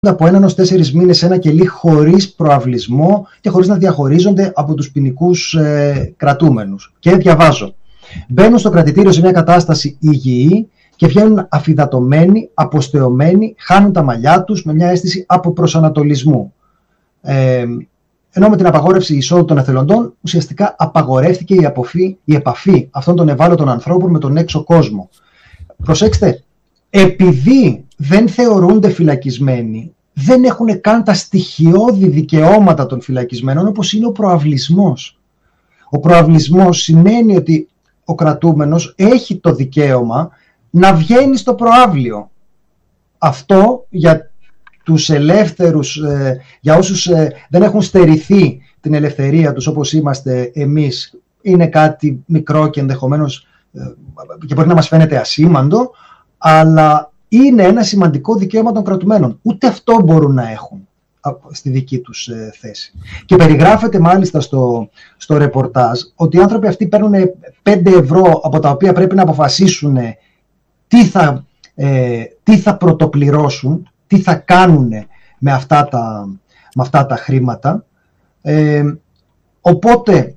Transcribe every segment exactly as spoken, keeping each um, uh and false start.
από έναν ως τέσσερις μήνες σε ένα κελί χωρίς προαυλισμό και χωρίς να διαχωρίζονται από τους ποινικούς ε, κρατούμενους. Και διαβάζω. Μπαίνουν στο κρατητήριο σε μια κατάσταση υγιή και βγαίνουν αφυδατωμένοι, αποστεωμένοι, χάνουν τα μαλλιά τους με μια αίσθηση αποπροσανατολισμού. Ε, ενώ με την απαγόρευση εισόδου των εθελοντών, ουσιαστικά απαγορεύτηκε η, αποφή, η επαφή αυτών των ευάλωτων ανθρώπων με τον έξω κόσμο. Προσέξτε, επειδή δεν θεωρούνται φυλακισμένοι, δεν έχουν καν τα στοιχειώδη δικαιώματα των φυλακισμένων, όπως είναι ο προαυλισμός. Ο προαυλισμός σημαίνει ότι ο κρατούμενος έχει το δικαίωμα να βγαίνει στο προαύλιο. Αυτό για τους ελεύθερους, για όσους δεν έχουν στερηθεί την ελευθερία τους όπως είμαστε εμείς, είναι κάτι μικρό και ενδεχομένως και μπορεί να μας φαίνεται ασήμαντο, αλλά είναι ένα σημαντικό δικαίωμα των κρατουμένων. Ούτε αυτό μπορούν να έχουν στη δική τους θέση. Και περιγράφεται μάλιστα στο, στο ρεπορτάζ ότι οι άνθρωποι αυτοί παίρνουν πέντε ευρώ από τα οποία πρέπει να αποφασίσουν τι θα, ε, τι θα πρωτοπληρώσουν, τι θα κάνουν με αυτά τα, με αυτά τα χρήματα. Ε, οπότε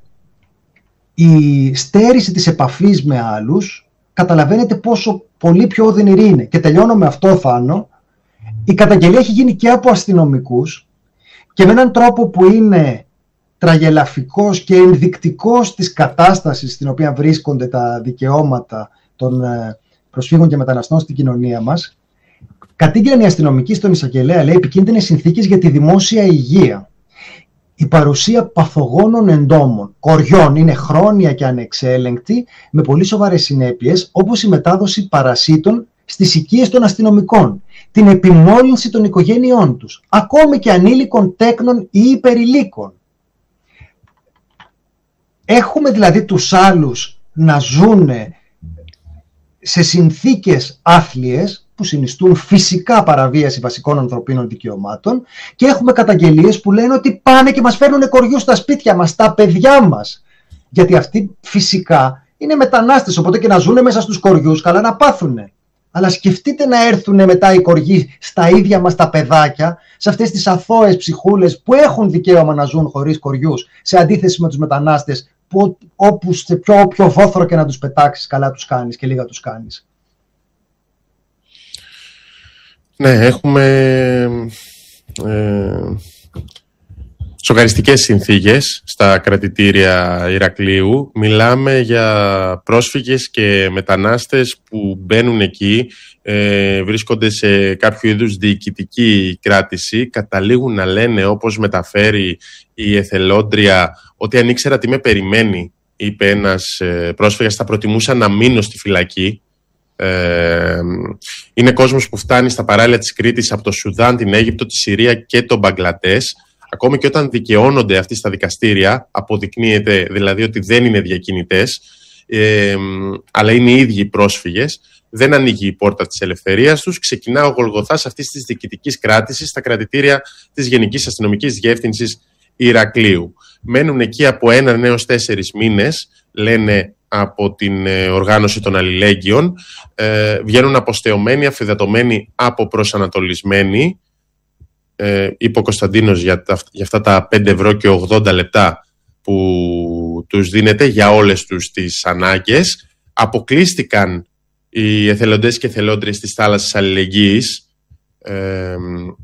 η στέρηση της επαφής με άλλους καταλαβαίνετε πόσο πολύ πιο οδυνηρή είναι. Και τελειώνω με αυτό, Θάνο. Η καταγγελία έχει γίνει και από αστυνομικούς και με έναν τρόπο που είναι τραγελαφικός και ενδεικτικός της κατάστασης στην οποία βρίσκονται τα δικαιώματα των προσφύγων και μεταναστών στην κοινωνία μας. Κατήγγειλαν οι αστυνομικοί στον εισαγγελέα, λέει, επικίνδυνες συνθήκες για τη δημόσια υγεία. Η παρουσία παθογόνων εντόμων, κοριών, είναι χρόνια και ανεξέλεγκτη, με πολύ σοβαρές συνέπειες, όπως η μετάδοση παρασίτων στις οικίες των αστυνομικών, την επιμόλυνση των οικογένειών τους, ακόμη και ανήλικων τέκνων ή υπερηλίκων. Έχουμε δηλαδή τους άλλους να ζουν σε συνθήκες άθλιες, που συνιστούν φυσικά παραβίαση βασικών ανθρωπίνων δικαιωμάτων, και έχουμε καταγγελίες που λένε ότι πάνε και μας φέρνουν κοριούς στα σπίτια μας, στα παιδιά μας. Γιατί αυτοί φυσικά είναι μετανάστες, οπότε και να ζουν μέσα στους κοριούς, καλά να πάθουνε. Αλλά σκεφτείτε να έρθουν μετά οι κοριοί στα ίδια μας τα παιδάκια, σε αυτές τις αθώες ψυχούλες που έχουν δικαίωμα να ζουν χωρίς κοριούς, σε αντίθεση με τους μετανάστες, που όπου σε πιο όποιο βόθρο και να τους πετάξεις, καλά τους κάνεις και λίγα τους κάνεις. Ναι, έχουμε ε, σοκαριστικές συνθήκες στα κρατητήρια Ηρακλείου. Μιλάμε για πρόσφυγες και μετανάστες που μπαίνουν εκεί, ε, βρίσκονται σε κάποιο είδους διοικητική κράτηση, καταλήγουν να λένε, όπως μεταφέρει η εθελόντρια, ότι αν ήξερα τι με περιμένει, είπε ένας ε, πρόσφυγας, θα προτιμούσα να μείνω στη φυλακή. Ε, είναι κόσμος που φτάνει στα παράλια της Κρήτης από το Σουδάν, την Αίγυπτο, τη Συρία και τον Μπαγκλαντές. Ακόμη και όταν δικαιώνονται αυτοί στα δικαστήρια, αποδεικνύεται δηλαδή ότι δεν είναι διακινητές, ε, αλλά είναι οι ίδιοι πρόσφυγες. Δεν ανοίγει η πόρτα της ελευθερίας τους. Ξεκινά ο Γολγοθάς αυτής της διοικητικής κράτησης στα κρατητήρια της Γενικής Αστυνομικής Διεύθυνσης Ηρακλείου. Μένουν εκεί από έναν έως τέσσερις μήνες, λένε από την οργάνωση των αλληλέγγυων, ε, βγαίνουν αποστεωμένοι, αφυδατωμένοι, αποπροσανατολισμένοι. Ε, είπε ο Κωνσταντίνος για, τα, για αυτά τα πέντε ευρώ και ογδόντα λεπτά που τους δίνεται για όλες τους τις ανάγκες. Αποκλείστηκαν οι εθελοντές και εθελόντριες της θάλασσας αλληλεγγύης. Ε,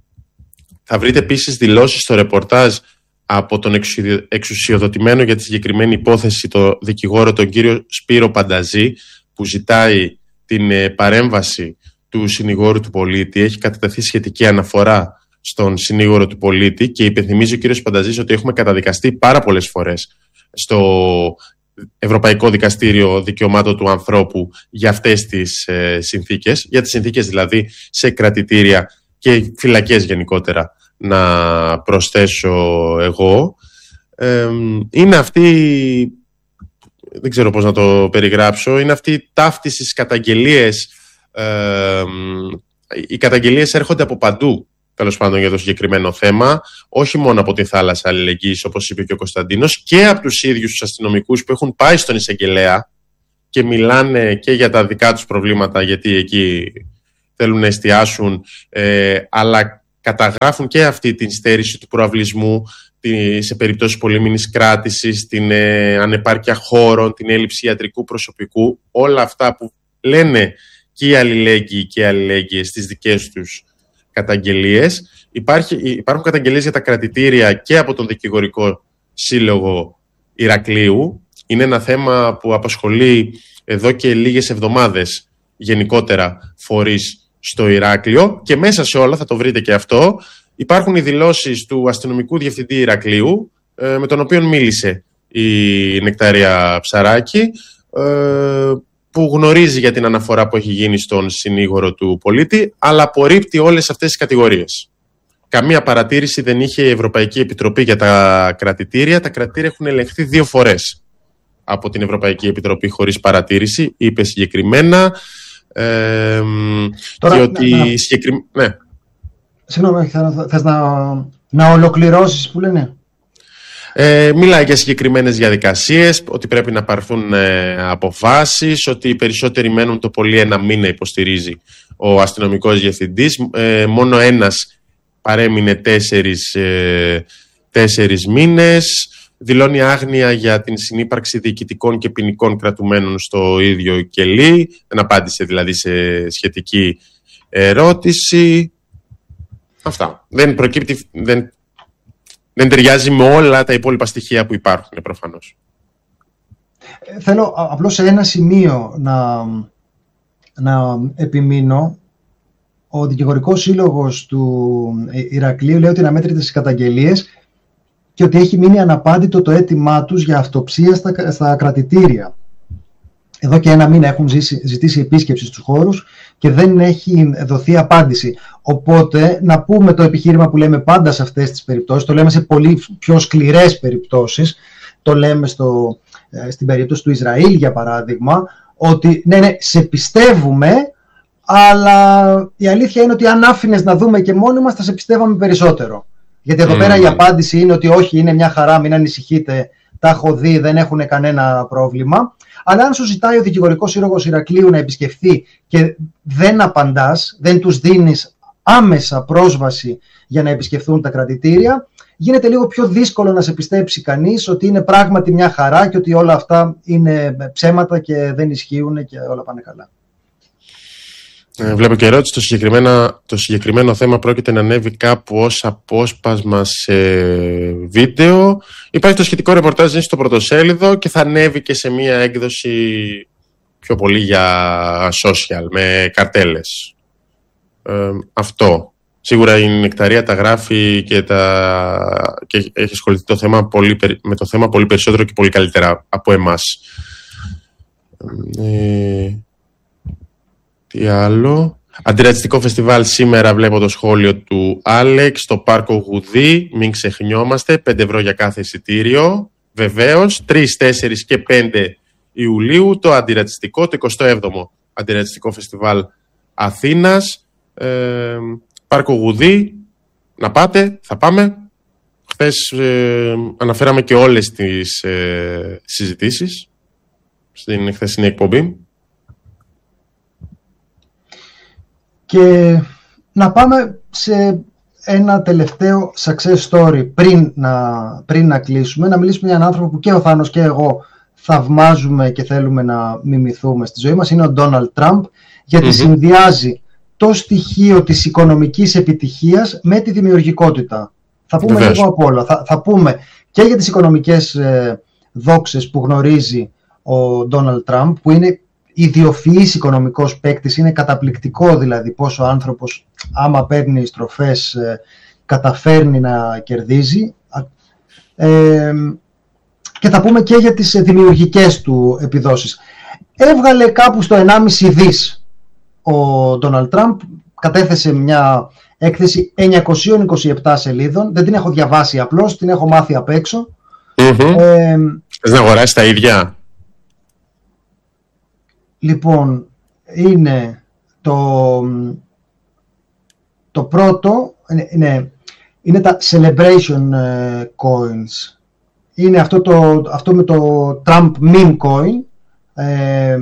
θα βρείτε επίσης δηλώσεις στο ρεπορτάζ από τον εξουσιοδοτημένο για τη συγκεκριμένη υπόθεση, το δικηγόρο τον κύριο Σπύρο Πανταζή, που ζητάει την παρέμβαση του συνηγόρου του πολίτη. Έχει κατατεθεί σχετική αναφορά στον συνήγορο του πολίτη και υπενθυμίζει ο κύριος Πανταζής ότι έχουμε καταδικαστεί πάρα πολλές φορές στο Ευρωπαϊκό Δικαστήριο Δικαιωμάτων του Ανθρώπου για αυτές τις ε, συνθήκες, για τις συνθήκες δηλαδή σε κρατητήρια και φυλακές γενικότερα, να προσθέσω εγώ. Ε, είναι αυτή, δεν ξέρω πώς να το περιγράψω, είναι αυτή η ταύτιση στις καταγγελίες. Ε, οι καταγγελίες έρχονται από παντού, τέλος πάντων, για το συγκεκριμένο θέμα, όχι μόνο από τη θάλασσα αλληλεγγύης, όπως είπε και ο Κωνσταντίνος, και από τους ίδιους τους αστυνομικούς που έχουν πάει στον εισαγγελέα και μιλάνε και για τα δικά τους προβλήματα, γιατί εκεί θέλουν να εστιάσουν, ε, αλλά καταγράφουν και αυτή την στέρηση του προαυλισμού σε περίπτωση πολύμηνης κράτησης, την ε, ανεπάρκεια χώρων, την έλλειψη ιατρικού προσωπικού, όλα αυτά που λένε και οι αλληλέγγυοι και οι αλληλέγγυες στις δικές τους καταγγελίες. Υπάρχει, υπάρχουν καταγγελίες για τα κρατητήρια και από τον Δικηγορικό Σύλλογο Ηρακλείου. Είναι ένα θέμα που απασχολεί εδώ και λίγες εβδομάδες γενικότερα φορείς στο Ηράκλειο, και μέσα σε όλα, θα το βρείτε και αυτό, υπάρχουν οι δηλώσεις του αστυνομικού διευθυντή Ηρακλείου, με τον οποίο μίλησε η Νεκτάρια Ψαράκη, που γνωρίζει για την αναφορά που έχει γίνει στον συνήγορο του πολίτη, αλλά απορρίπτει όλες αυτές τις κατηγορίες. Καμία παρατήρηση δεν είχε η Ευρωπαϊκή Επιτροπή για τα κρατητήρια. Τα κρατητήρια έχουν ελεγχθεί δύο φορές από την Ευρωπαϊκή Επιτροπή χωρίς παρατήρηση, είπε συγκεκριμένα. Ε, Τώρα, και ότι να, να, συγκεκρι... ναι. Συγγνώμη, θες να, να ολοκληρώσεις που λένε. Ε, μιλάει για συγκεκριμένες διαδικασίες, ότι πρέπει να πάρθουν ε, αποφάσεις, ότι οι περισσότεροι μένουν το πολύ ένα μήνα, υποστηρίζει ο αστυνομικός διευθυντής. Ε, μόνο ένας παρέμεινε τέσσερις, ε, τέσσερις μήνες. Δηλώνει άγνοια για την συνύπαρξη διοικητικών και ποινικών κρατουμένων στο ίδιο κελί. Δεν απάντησε δηλαδή σε σχετική ερώτηση. Αυτά. Δεν προκύπτει... Δεν... Δεν ταιριάζει με όλα τα υπόλοιπα στοιχεία που υπάρχουν, προφανώς. Θέλω απλώς σε ένα σημείο να, να επιμείνω. Ο Δικηγορικός Σύλλογος του Ηρακλείου λέει ότι είναι αμέτρητες οι καταγγελίες και ότι έχει μείνει αναπάντητο το αίτημά τους για αυτοψία στα, στα κρατητήρια. Εδώ και ένα μήνα έχουν ζήσει, ζητήσει επίσκεψη στους χώρους και δεν έχει δοθεί απάντηση. Οπότε, να πούμε το επιχείρημα που λέμε πάντα σε αυτές τις περιπτώσεις, το λέμε σε πολύ πιο σκληρές περιπτώσεις, το λέμε στο, στην περίπτωση του Ισραήλ, για παράδειγμα, ότι ναι, ναι, σε πιστεύουμε, αλλά η αλήθεια είναι ότι αν άφηνες να δούμε και μόνοι μας, θα σε πιστεύαμε περισσότερο. Γιατί εδώ mm. πέρα η απάντηση είναι ότι όχι, είναι μια χαρά, μην ανησυχείτε, τα έχω δει, δεν έχουν κανένα πρόβλημα. Αλλά αν σου ζητάει ο Δικηγορικός Σύλλογος Ηρακλείου να επισκεφθεί και δεν απαντάς, δεν τους δίνεις άμεσα πρόσβαση για να επισκεφθούν τα κρατητήρια, γίνεται λίγο πιο δύσκολο να σε πιστέψει κανείς ότι είναι πράγματι μια χαρά και ότι όλα αυτά είναι ψέματα και δεν ισχύουν και όλα πάνε καλά. Ε, βλέπω και ερώτηση, το συγκεκριμένο, το συγκεκριμένο θέμα πρόκειται να ανέβει κάπου ως απόσπασμα σε βίντεο. Υπάρχει το σχετικό ρεπορτάζ στο πρωτοσέλιδο και θα ανέβει και σε μία έκδοση πιο πολύ για social, με καρτέλες. Ε, αυτό. Σίγουρα η Νεκταρία τα γράφει και, τα... και έχει ασχοληθεί το θέμα πολύ... με το θέμα πολύ περισσότερο και πολύ καλύτερα από εμάς. Ε... Τι άλλο. Αντιρατσιστικό φεστιβάλ σήμερα, βλέπω το σχόλιο του Άλεξ, στο Πάρκο Γουδί. Μην ξεχνιόμαστε, πέντε ευρώ για κάθε εισιτήριο. Βεβαίως, τρεις, τέσσερις και πέντε Ιουλίου το αντιρατσιστικό, το εικοστό έβδομο Αντιρατσιστικό Φεστιβάλ Αθήνας. Ε, Πάρκο Γουδί, να πάτε, θα πάμε. Χθες ε, αναφέραμε και όλες τις ε, συζητήσεις στην χθεσινή εκπομπή. Και να πάμε σε ένα τελευταίο success story πριν να, πριν να κλείσουμε, να μιλήσουμε για έναν άνθρωπο που και ο Θάνος και εγώ θαυμάζουμε και θέλουμε να μιμηθούμε στη ζωή μας. Είναι ο Ντόναλντ Τραμπ, γιατί mm-hmm. συνδυάζει το στοιχείο της οικονομικής επιτυχίας με τη δημιουργικότητα. Θα πούμε Βεβαίως. λίγο από όλα. Θα, θα πούμε και για τις οικονομικές ε, δόξες που γνωρίζει ο Ντόναλντ Τραμπ, που είναι ιδιοφυής οικονομικός παίκτης, είναι καταπληκτικό δηλαδή πόσο ο άνθρωπος, άμα παίρνει στροφές, ε, καταφέρνει να κερδίζει. Ε, και θα πούμε και για τις δημιουργικές του επιδόσεις. Έβγαλε κάπου στο ενάμιση δις ο Ντόναλντ Τραμπ, κατέθεσε μια έκθεση εννιακόσιες είκοσι επτά σελίδων, δεν την έχω διαβάσει απλώς, την έχω μάθει απ' έξω. Mm-hmm. Ε, Θες να αγοράσεις τα ίδια? Λοιπόν, είναι το, το πρώτο, είναι, είναι τα Celebration Coins. Είναι αυτό, το, αυτό με το Trump Meme Coin. Ε,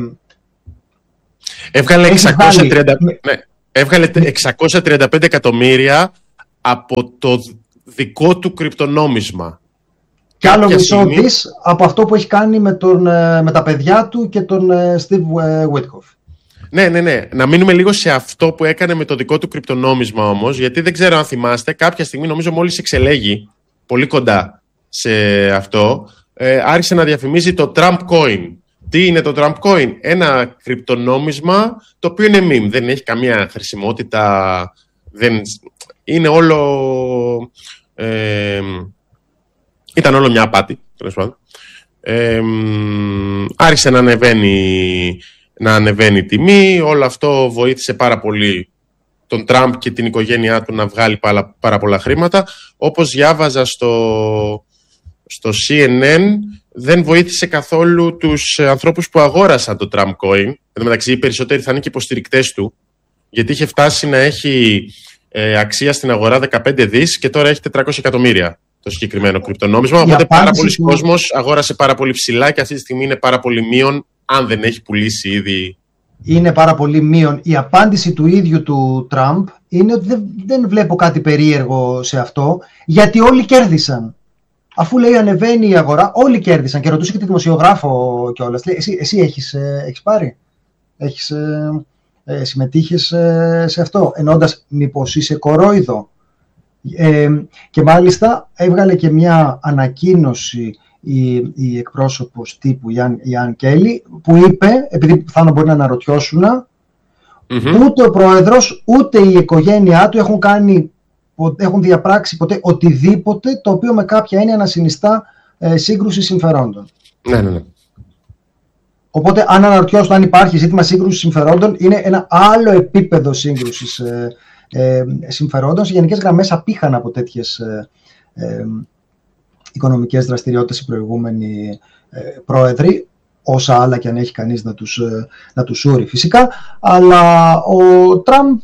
έβγαλε, εξακόσια τριάντα, ναι, έβγαλε εξακόσια τριάντα πέντε εκατομμύρια από το δικό του κρυπτονόμισμα. Και άλλο μισό στιγμή... δις από αυτό που έχει κάνει με, τον, με τα παιδιά του και τον Steve Witkoff. Ναι, ναι, ναι. Να μείνουμε λίγο σε αυτό που έκανε με το δικό του κρυπτονόμισμα όμως, γιατί δεν ξέρω αν θυμάστε, κάποια στιγμή νομίζω μόλις εξελέγει, πολύ κοντά σε αυτό, ε, άρχισε να διαφημίζει το Trump Coin. Τι είναι το Trump Coin? Ένα κρυπτονόμισμα το οποίο είναι meme, δεν έχει καμία χρησιμότητα, δεν... είναι όλο... Ε, ήταν όλο μια απάτη, τέλος πάντων. Ε, άρχισε να ανεβαίνει, να ανεβαίνει η τιμή, όλο αυτό βοήθησε πάρα πολύ τον Τραμπ και την οικογένειά του να βγάλει πάρα, πάρα πολλά χρήματα. Όπως διάβαζα στο, στο σι εν εν, δεν βοήθησε καθόλου τους ανθρώπους που αγόρασαν το Trump Coin. Εν τω μεταξύ, οι περισσότεροι θα είναι και υποστηρικτές του, γιατί είχε φτάσει να έχει ε, αξία στην αγορά δεκαπέντε δις και τώρα έχει τετρακόσια εκατομμύρια το συγκεκριμένο κρυπτονόμισμα. Οπότε πάρα πολλοί του... κόσμος αγόρασε πάρα πολύ ψηλά και αυτή τη στιγμή είναι πάρα πολύ μείον, αν δεν έχει πουλήσει ήδη. Είναι πάρα πολύ μείον. Η απάντηση του ίδιου του Τραμπ είναι ότι δεν, δεν βλέπω κάτι περίεργο σε αυτό, γιατί όλοι κέρδισαν. Αφού λέει ανεβαίνει η αγορά, όλοι κέρδισαν. Και ρωτούσε και τη δημοσιογράφο κιόλας. Λέει, εσύ, εσύ έχεις, έχεις πάρει, έχεις, ε, συμμετείχες ε, σε αυτό, εννοώντας μήπως είσαι κορόιδο. Ε, και μάλιστα έβγαλε και μια ανακοίνωση η, η εκπρόσωπος τύπου η Ανν Κέλλη, που είπε, επειδή πιθανόν μπορεί να αναρωτιώσουν, mm-hmm. ούτε ο πρόεδρος ούτε η οικογένειά του έχουν, κάνει, έχουν διαπράξει ποτέ οτιδήποτε το οποίο με κάποια έννοια να συνιστά ε, σύγκρουση συμφερόντων. Ναι, ναι, ναι. Οπότε αν αναρωτιώσουν αν υπάρχει ζήτημα σύγκρουσης συμφερόντων, είναι ένα άλλο επίπεδο σύγκρουσης ε, ε, συμφερόντων. Σε γενικές γραμμές απήχαν από τέτοιες ε, ε, οικονομικές δραστηριότητες οι προηγούμενοι ε, πρόεδροι, όσα άλλα και αν έχει κανείς να τους, ε, να τους σούρει φυσικά, αλλά ο Τραμπ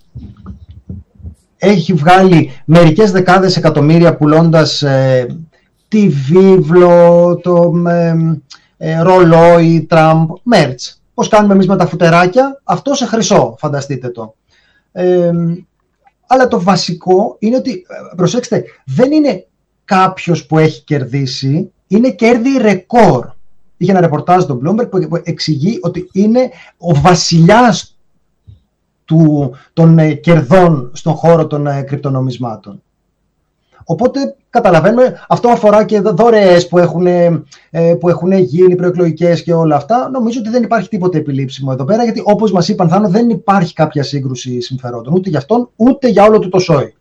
έχει βγάλει μερικές δεκάδες εκατομμύρια πουλώντας ε, τη βίβλο, το ε, ε, ρολόι Τραμπ, merch. Πώς κάνουμε εμείς με τα φουτεράκια, αυτό σε χρυσό, φανταστείτε το. Ε, αλλά το βασικό είναι ότι, προσέξτε, δεν είναι κάποιος που έχει κερδίσει, είναι κέρδη ρεκόρ. Είχε ένα ρεπορτάζ στο Bloomberg που εξηγεί ότι είναι ο βασιλιάς του, των κερδών στον χώρο των κρυπτονομισμάτων. Οπότε καταλαβαίνουμε, αυτό αφορά και δωρεές που έχουν, που έχουν γίνει, προεκλογικές και όλα αυτά. Νομίζω ότι δεν υπάρχει τίποτε επιλήψιμο εδώ πέρα, γιατί όπως μας είπαν Θάνο, δεν υπάρχει κάποια σύγκρουση συμφερόντων, ούτε για αυτόν, ούτε για όλο του το σόι.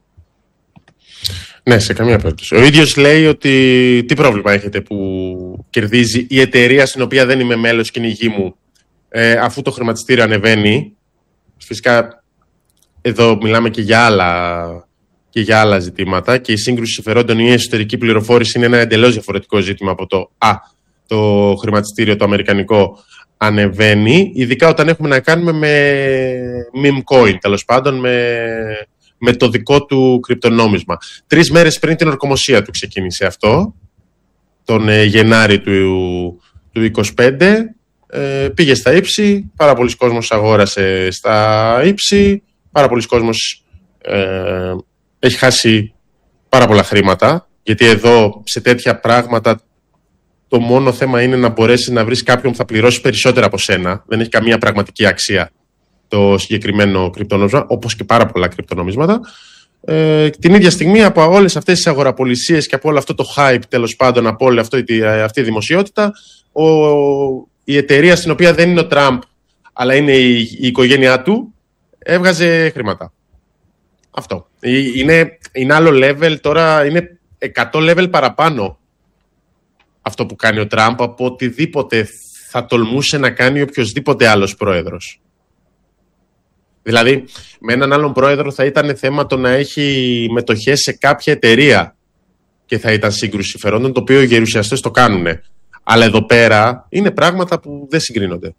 Ναι, σε καμία περίπτωση. Ο ίδιος λέει ότι τι πρόβλημα έχετε που κερδίζει η εταιρεία στην οποία δεν είμαι μέλος και είναι η γη μου, ε, αφού το χρηματιστήριο ανεβαίνει. Φυσικά εδώ μιλάμε και για άλλα, και για άλλα ζητήματα και η σύγκρουση συμφερόντων ή η εσωτερική πληροφόρηση είναι ένα εντελώς διαφορετικό ζήτημα από το «Α, το χρηματιστήριο το αμερικανικό ανεβαίνει», ειδικά όταν έχουμε να κάνουμε με meme coin, τέλος πάντων με... με το δικό του κρυπτονόμισμα. Τρεις μέρες πριν την ορκομοσία του ξεκίνησε αυτό, τον ε, Γενάρη του, του είκοσι πέντε, ε, πήγε στα ύψη, πάρα πολλοί κόσμος αγόρασε στα ύψη, πάρα πολλοί κόσμος ε, έχει χάσει πάρα πολλά χρήματα, γιατί εδώ σε τέτοια πράγματα το μόνο θέμα είναι να μπορέσεις να βρεις κάποιον που θα πληρώσει περισσότερα από σένα, δεν έχει καμία πραγματική αξία το συγκεκριμένο κρυπτονόμισμα, όπως και πάρα πολλά κρυπτονομίσματα. Ε, την ίδια στιγμή, από όλες αυτές τις αγοραπολισίες και από όλο αυτό το hype, τέλος πάντων, από όλη αυτή, αυτή η δημοσιότητα, ο, η εταιρεία στην οποία δεν είναι ο Τραμπ, αλλά είναι η, η οικογένειά του, έβγαζε χρήματα. Αυτό. Είναι, είναι άλλο level, τώρα είναι εκατό level παραπάνω αυτό που κάνει ο Τραμπ από οτιδήποτε θα τολμούσε να κάνει οποιοσδήποτε άλλος πρόεδρος. Δηλαδή, με έναν άλλον πρόεδρο θα ήταν θέμα το να έχει μετοχές σε κάποια εταιρεία και θα ήταν σύγκρουση συμφερόντων, το οποίο οι γερουσιαστές το κάνουν. Αλλά εδώ πέρα είναι πράγματα που δεν συγκρίνονται.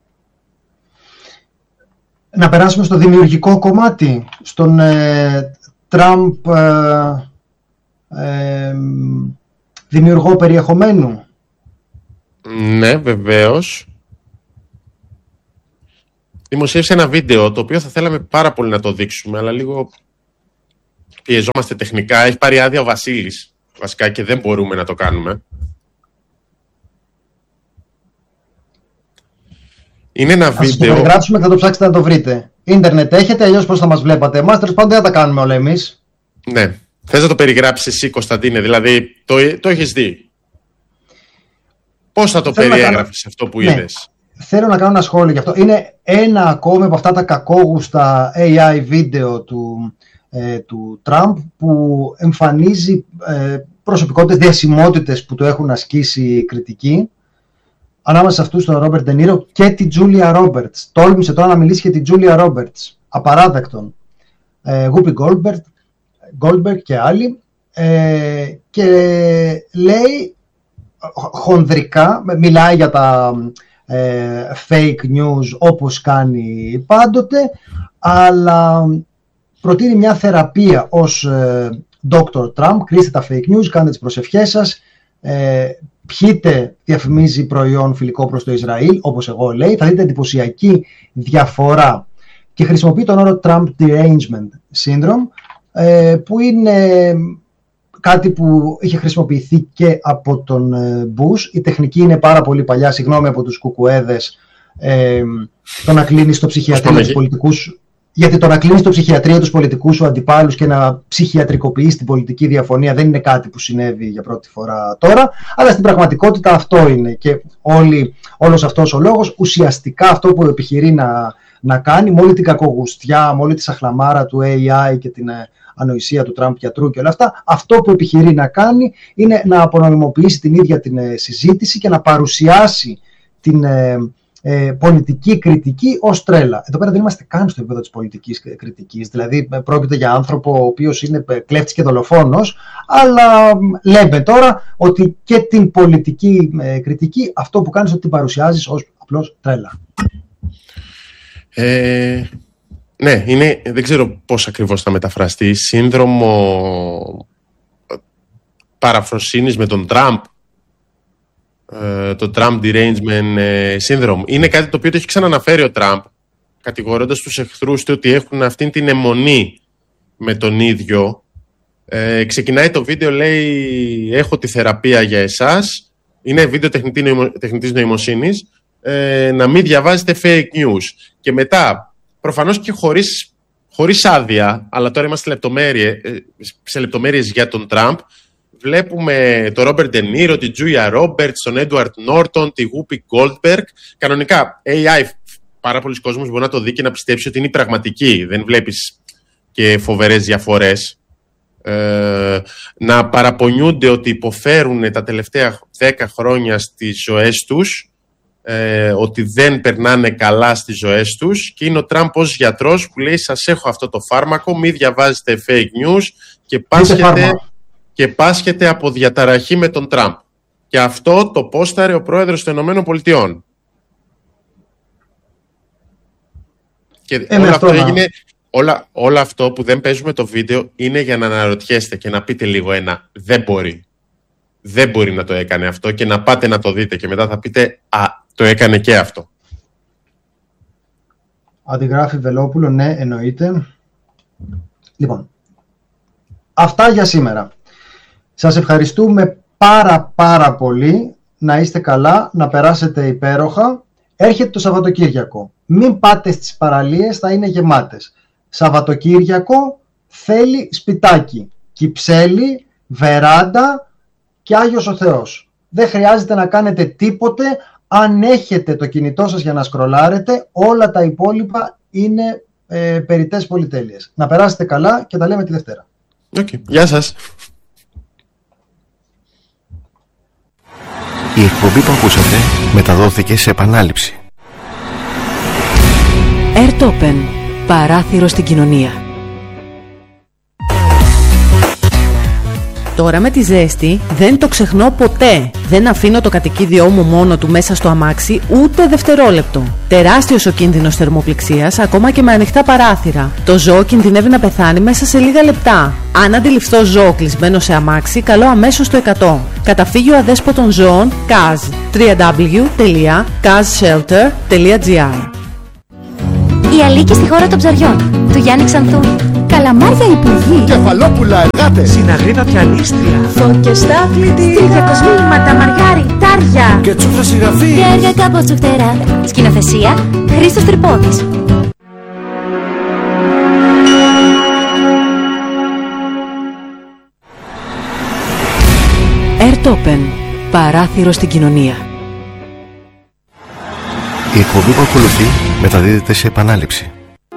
Να περάσουμε στο δημιουργικό κομμάτι, στον ε, Τραμπ ε, ε, δημιουργό περιεχομένου. Ναι, βεβαίως. Δημοσίευσε ένα βίντεο το οποίο θα θέλαμε πάρα πολύ να το δείξουμε, αλλά λίγο πιεζόμαστε τεχνικά. Έχει πάρει άδεια ο Βασίλης βασικά και δεν μπορούμε να το κάνουμε. Είναι ένα Ας βίντεο. το περιγράψουμε και θα το ψάξετε να το βρείτε. Ίντερνετ έχετε, αλλιώς πώς θα μας βλέπατε εμάς. Τέλος πάντων δεν θα τα κάνουμε όλα εμείς. Ναι. Θες να το περιγράψεις εσύ, Κωνσταντίνε, δηλαδή το, το έχεις δει. Πώς θα το περιέγραφες κάνω... αυτό που ναι. είδες? Θέλω να κάνω ένα σχόλιο γι' αυτό. Είναι ένα ακόμη από αυτά τα κακόγουστα έι άι βίντεο του, ε, του Τραμπ που εμφανίζει ε, προσωπικότητες, διασημότητες που του έχουν ασκήσει κριτική. Ανάμεσα σε αυτούς τον Ρόμπερτ Ντε Νίρο και την Τζούλια Ρόμπερτς. Τόλμησε τώρα να μιλήσει για την Τζούλια Ρόμπερτς. Απαράδεκτον. Γούπι Γκόλμπεργκ και άλλοι. Ε, και λέει χονδρικά, μιλάει για τα ε, fake news όπως κάνει πάντοτε, αλλά προτείνει μια θεραπεία ως ε, ντόκτορ Τραμπ. Κρίστε τα fake news, κάντε τις προσευχές σας. Ε, Πιείτε, διαφημίζει προϊόν φιλικό προς το Ισραήλ, όπως εγώ λέει, θα δείτε εντυπωσιακή διαφορά. Και χρησιμοποιεί τον όρο Trump Derangement Syndrome, που είναι κάτι που είχε χρησιμοποιηθεί και από τον Bush. Η τεχνική είναι πάρα πολύ παλιά, συγγνώμη από τους κουκουέδες, το να κλείνεις στο ψυχιατρίο τους πολιτικούς. Γιατί το να κλείνεις στο ψυχιατρίο τους πολιτικούς σου αντιπάλους και να ψυχιατρικοποιείς την πολιτική διαφωνία δεν είναι κάτι που συνέβη για πρώτη φορά τώρα, αλλά στην πραγματικότητα αυτό είναι. Και όλη, όλος αυτός ο λόγος, ουσιαστικά αυτό που επιχειρεί να, να κάνει, με όλη την κακογουστιά, με όλη τη σαχλαμάρα του έι άι και την ανοησία του Τραμπ γιατρού και όλα αυτά, αυτό που επιχειρεί να κάνει είναι να απονομιμοποιήσει την ίδια την συζήτηση και να παρουσιάσει την Ε, πολιτική κριτική ως τρέλα. Εδώ πέρα δεν είμαστε καν στο επίπεδο της πολιτικής κριτικής, δηλαδή πρόκειται για άνθρωπο ο οποίος είναι κλέφτης και δολοφόνος, αλλά λέμε τώρα ότι και την πολιτική ε, κριτική αυτό που κάνεις ότι την παρουσιάζεις ως απλώς τρέλα. Ε, ναι, είναι, δεν ξέρω πώς ακριβώς θα μεταφραστεί, σύνδρομο παραφροσύνης με τον Τραμπ, το Trump Derangement Syndrome. Είναι κάτι το οποίο το έχει ξαναναφέρει ο Τραμπ, κατηγορώντας τους εχθρούς του ότι έχουν αυτήν την αιμονή με τον ίδιο. Ε, ξεκινάει το βίντεο, λέει έχω τη θεραπεία για εσάς, είναι βίντεο τεχνητή νοημο, τεχνητής νοημοσύνης, ε, να μην διαβάζετε fake news. Και μετά, προφανώς και χωρίς, χωρίς άδεια, αλλά τώρα είμαστε λεπτομέρειες, σε λεπτομέρειες για τον Τραμπ, βλέπουμε τον Ρόμπερτ Ντε Νίρο, την Τζούλια Ρόμπερτς, τον Έντουαρντ Νόρτον, τη Γούπι Γκόλμπεργκ. Κανονικά, έι άι, πάρα πολλοί κόσμος μπορεί να το δει και να πιστέψει ότι είναι πραγματική. Δεν βλέπεις και φοβερές διαφορές. Ε, να παραπονιούνται ότι υποφέρουν τα τελευταία δέκα χρόνια στις ζωές τους, ε, ότι δεν περνάνε καλά στις ζωές τους, και είναι ο Τραμπ ως γιατρός που λέει σας έχω αυτό το φάρμακο, μη διαβάζετε fake news και πάσχετε... και πάσχεται από διαταραχή με τον Τραμπ. Και αυτό το πόσταρε ο πρόεδρος των Ηνωμένων Πολιτειών. Και ε, όλο, αυτό να... έγινε, όλα, όλο αυτό που δεν παίζουμε το βίντεο είναι για να αναρωτιέστε και να πείτε λίγο ένα δεν μπορεί. Δεν μπορεί να το έκανε αυτό και να πάτε να το δείτε και μετά θα πείτε α, το έκανε και αυτό. Αντιγράφει Βελόπουλο, ναι, εννοείται. Λοιπόν, αυτά για σήμερα. Σας ευχαριστούμε πάρα πάρα πολύ, να είστε καλά, να περάσετε υπέροχα. Έρχεται το Σαββατοκύριακο. Μην πάτε στις παραλίες, θα είναι γεμάτες. Σαββατοκύριακο θέλει σπιτάκι, κυψέλη, βεράντα και Άγιος ο Θεός. Δεν χρειάζεται να κάνετε τίποτε. Αν έχετε το κινητό σας για να σκρολάρετε, όλα τα υπόλοιπα είναι ε, περιττές πολυτέλειες. Να περάσετε καλά και τα λέμε τη Δευτέρα. Okay. Γεια σας. Η εκπομπή που ακούσατε μεταδόθηκε σε επανάληψη. Airtopen. Παράθυρο στην κοινωνία. Τώρα με τη ζέστη δεν το ξεχνώ ποτέ. Δεν αφήνω το κατοικίδιό μου μόνο του μέσα στο αμάξι ούτε δευτερόλεπτο. Τεράστιος ο κίνδυνος θερμοπληξίας ακόμα και με ανοιχτά παράθυρα. Το ζώο κινδυνεύει να πεθάνει μέσα σε λίγα λεπτά. Αν αντιληφθώ ζώο κλεισμένο σε αμάξι, καλώ αμέσως το εκατό. Καταφύγιο αδέσποτων ζώων καζ. double-u double-u double-u τελεία καζ shelter τελεία τζι άρ. Η Αλίκη στη χώρα των ψαριών του Γιάννη Ξανθούλη. Καλά Καλαμάρια υπουργοί. Κεφαλόπουλα εργάτες. Συναγρίδα πιανίστρια. Φώκες στα κλητήρα. Τριγιακός μήνυματα, Μαργάρι, Τάρια. Και τσούφρα συγγραφή. Και έργα κάπως τσουχτερά. Σκηνοθεσία Χρήστος Τρυπόδης. Airtopen. Παράθυρο στην κοινωνία. Η εκπομπή που ακολουθεί μεταδίδεται σε επανάληψη.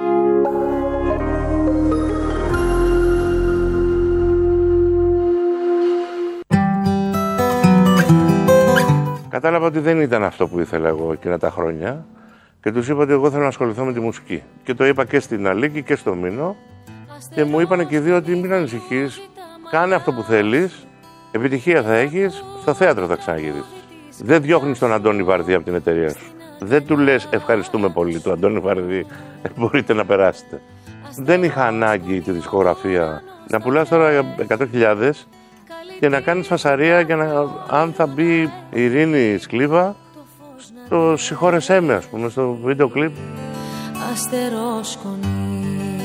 Κατάλαβα ότι δεν ήταν αυτό που ήθελα εγώ εκείνα τα χρόνια και τους είπα ότι εγώ θέλω να ασχοληθώ με τη μουσική. Και το είπα και στην Αλίκη και στο Μήνο και μου είπαν και οι δύο ότι μην ανησυχείς, κάνε αυτό που θέλεις, επιτυχία θα έχεις, στο θέατρο θα ξαναγυρίσεις. Δεν διώχνεις τον Αντώνη Βαρδί από την εταιρεία σου. Δεν του λες ευχαριστούμε πολύ του Αντώνη Βαρδί, μπορείτε να περάσετε. Δεν είχα ανάγκη τη δισκογραφία να πουλάς τώρα εκατό χιλιάδες και να κάνεις φασαρία για να, αν θα μπει η Ειρήνη Σκλίβα στο συγχώρεσέ με, ας πούμε, στο βίντεο κλιπ. Αστερόσκονη.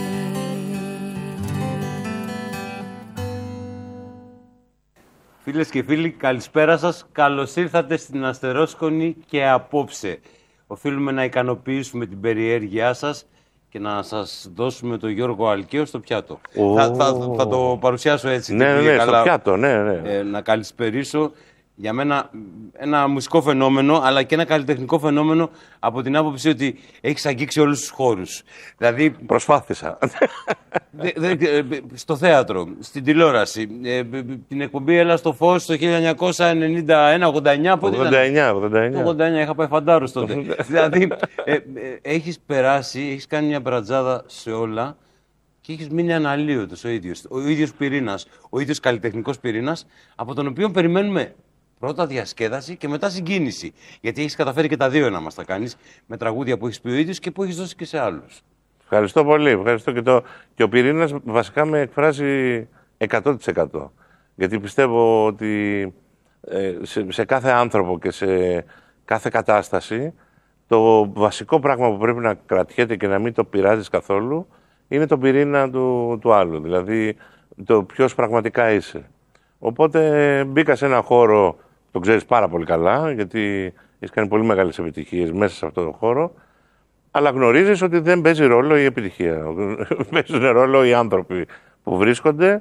Φίλες και φίλοι, καλησπέρα σας. Καλώς ήρθατε στην Αστερόσκονη και απόψε. Οφείλουμε να ικανοποιήσουμε την περιέργειά σας και να σας δώσουμε τον Γιώργο Αλκαίο στο πιάτο. Oh. Θα, θα, θα το παρουσιάσω έτσι. Ναι, ναι, ναι, στο πιάτο, ναι, ναι. Ε, να καλησπερίσω για μένα ένα μουσικό φαινόμενο, αλλά και ένα καλλιτεχνικό φαινόμενο από την άποψη ότι έχεις αγγίξει όλους τους χώρους. Δηλαδή, προσπάθησα. Δε, δε, στο θέατρο, στην τηλεόραση, ε, την εκπομπή Έλα στο Φως το χίλια εννιακόσια ενενήντα ένα ογδόντα εννιά. ογδόντα εννιά, ογδόντα εννιά. ογδόντα εννιά, είχα πάει φαντάρος τότε. Δηλαδή, ε, ε, έχεις περάσει, έχεις κάνει μια μπρατζάδα σε όλα και έχεις μείνει αναλύωτος ο ίδιος. Ο ίδιος πυρήνας, ο ίδιος καλλιτεχνικός πυρήνας, από τον οποίο περιμένουμε πρώτα διασκέδαση και μετά συγκίνηση. Γιατί έχεις καταφέρει και τα δύο να μας τα κάνεις, με τραγούδια που έχεις πει ο ίδιος και που έχεις δώσει και σε άλλους. Ευχαριστώ πολύ. Ευχαριστώ και, το... και ο πυρήνας βασικά με εκφράζει εκατό τοις εκατό. Γιατί πιστεύω ότι ε, σε, σε κάθε άνθρωπο και σε κάθε κατάσταση το βασικό πράγμα που πρέπει να κρατιέται και να μην το πειράζεις καθόλου είναι το πυρήνα του, του άλλου. Δηλαδή το ποιος πραγματικά είσαι. Οπότε μπήκα σε ένα χώρο, το ξέρεις πάρα πολύ καλά, γιατί έχεις κάνει πολύ μεγάλες επιτυχίες μέσα σε αυτόν τον χώρο, αλλά γνωρίζεις ότι δεν παίζει ρόλο η επιτυχία. Παίζουν ρόλο οι άνθρωποι που βρίσκονται,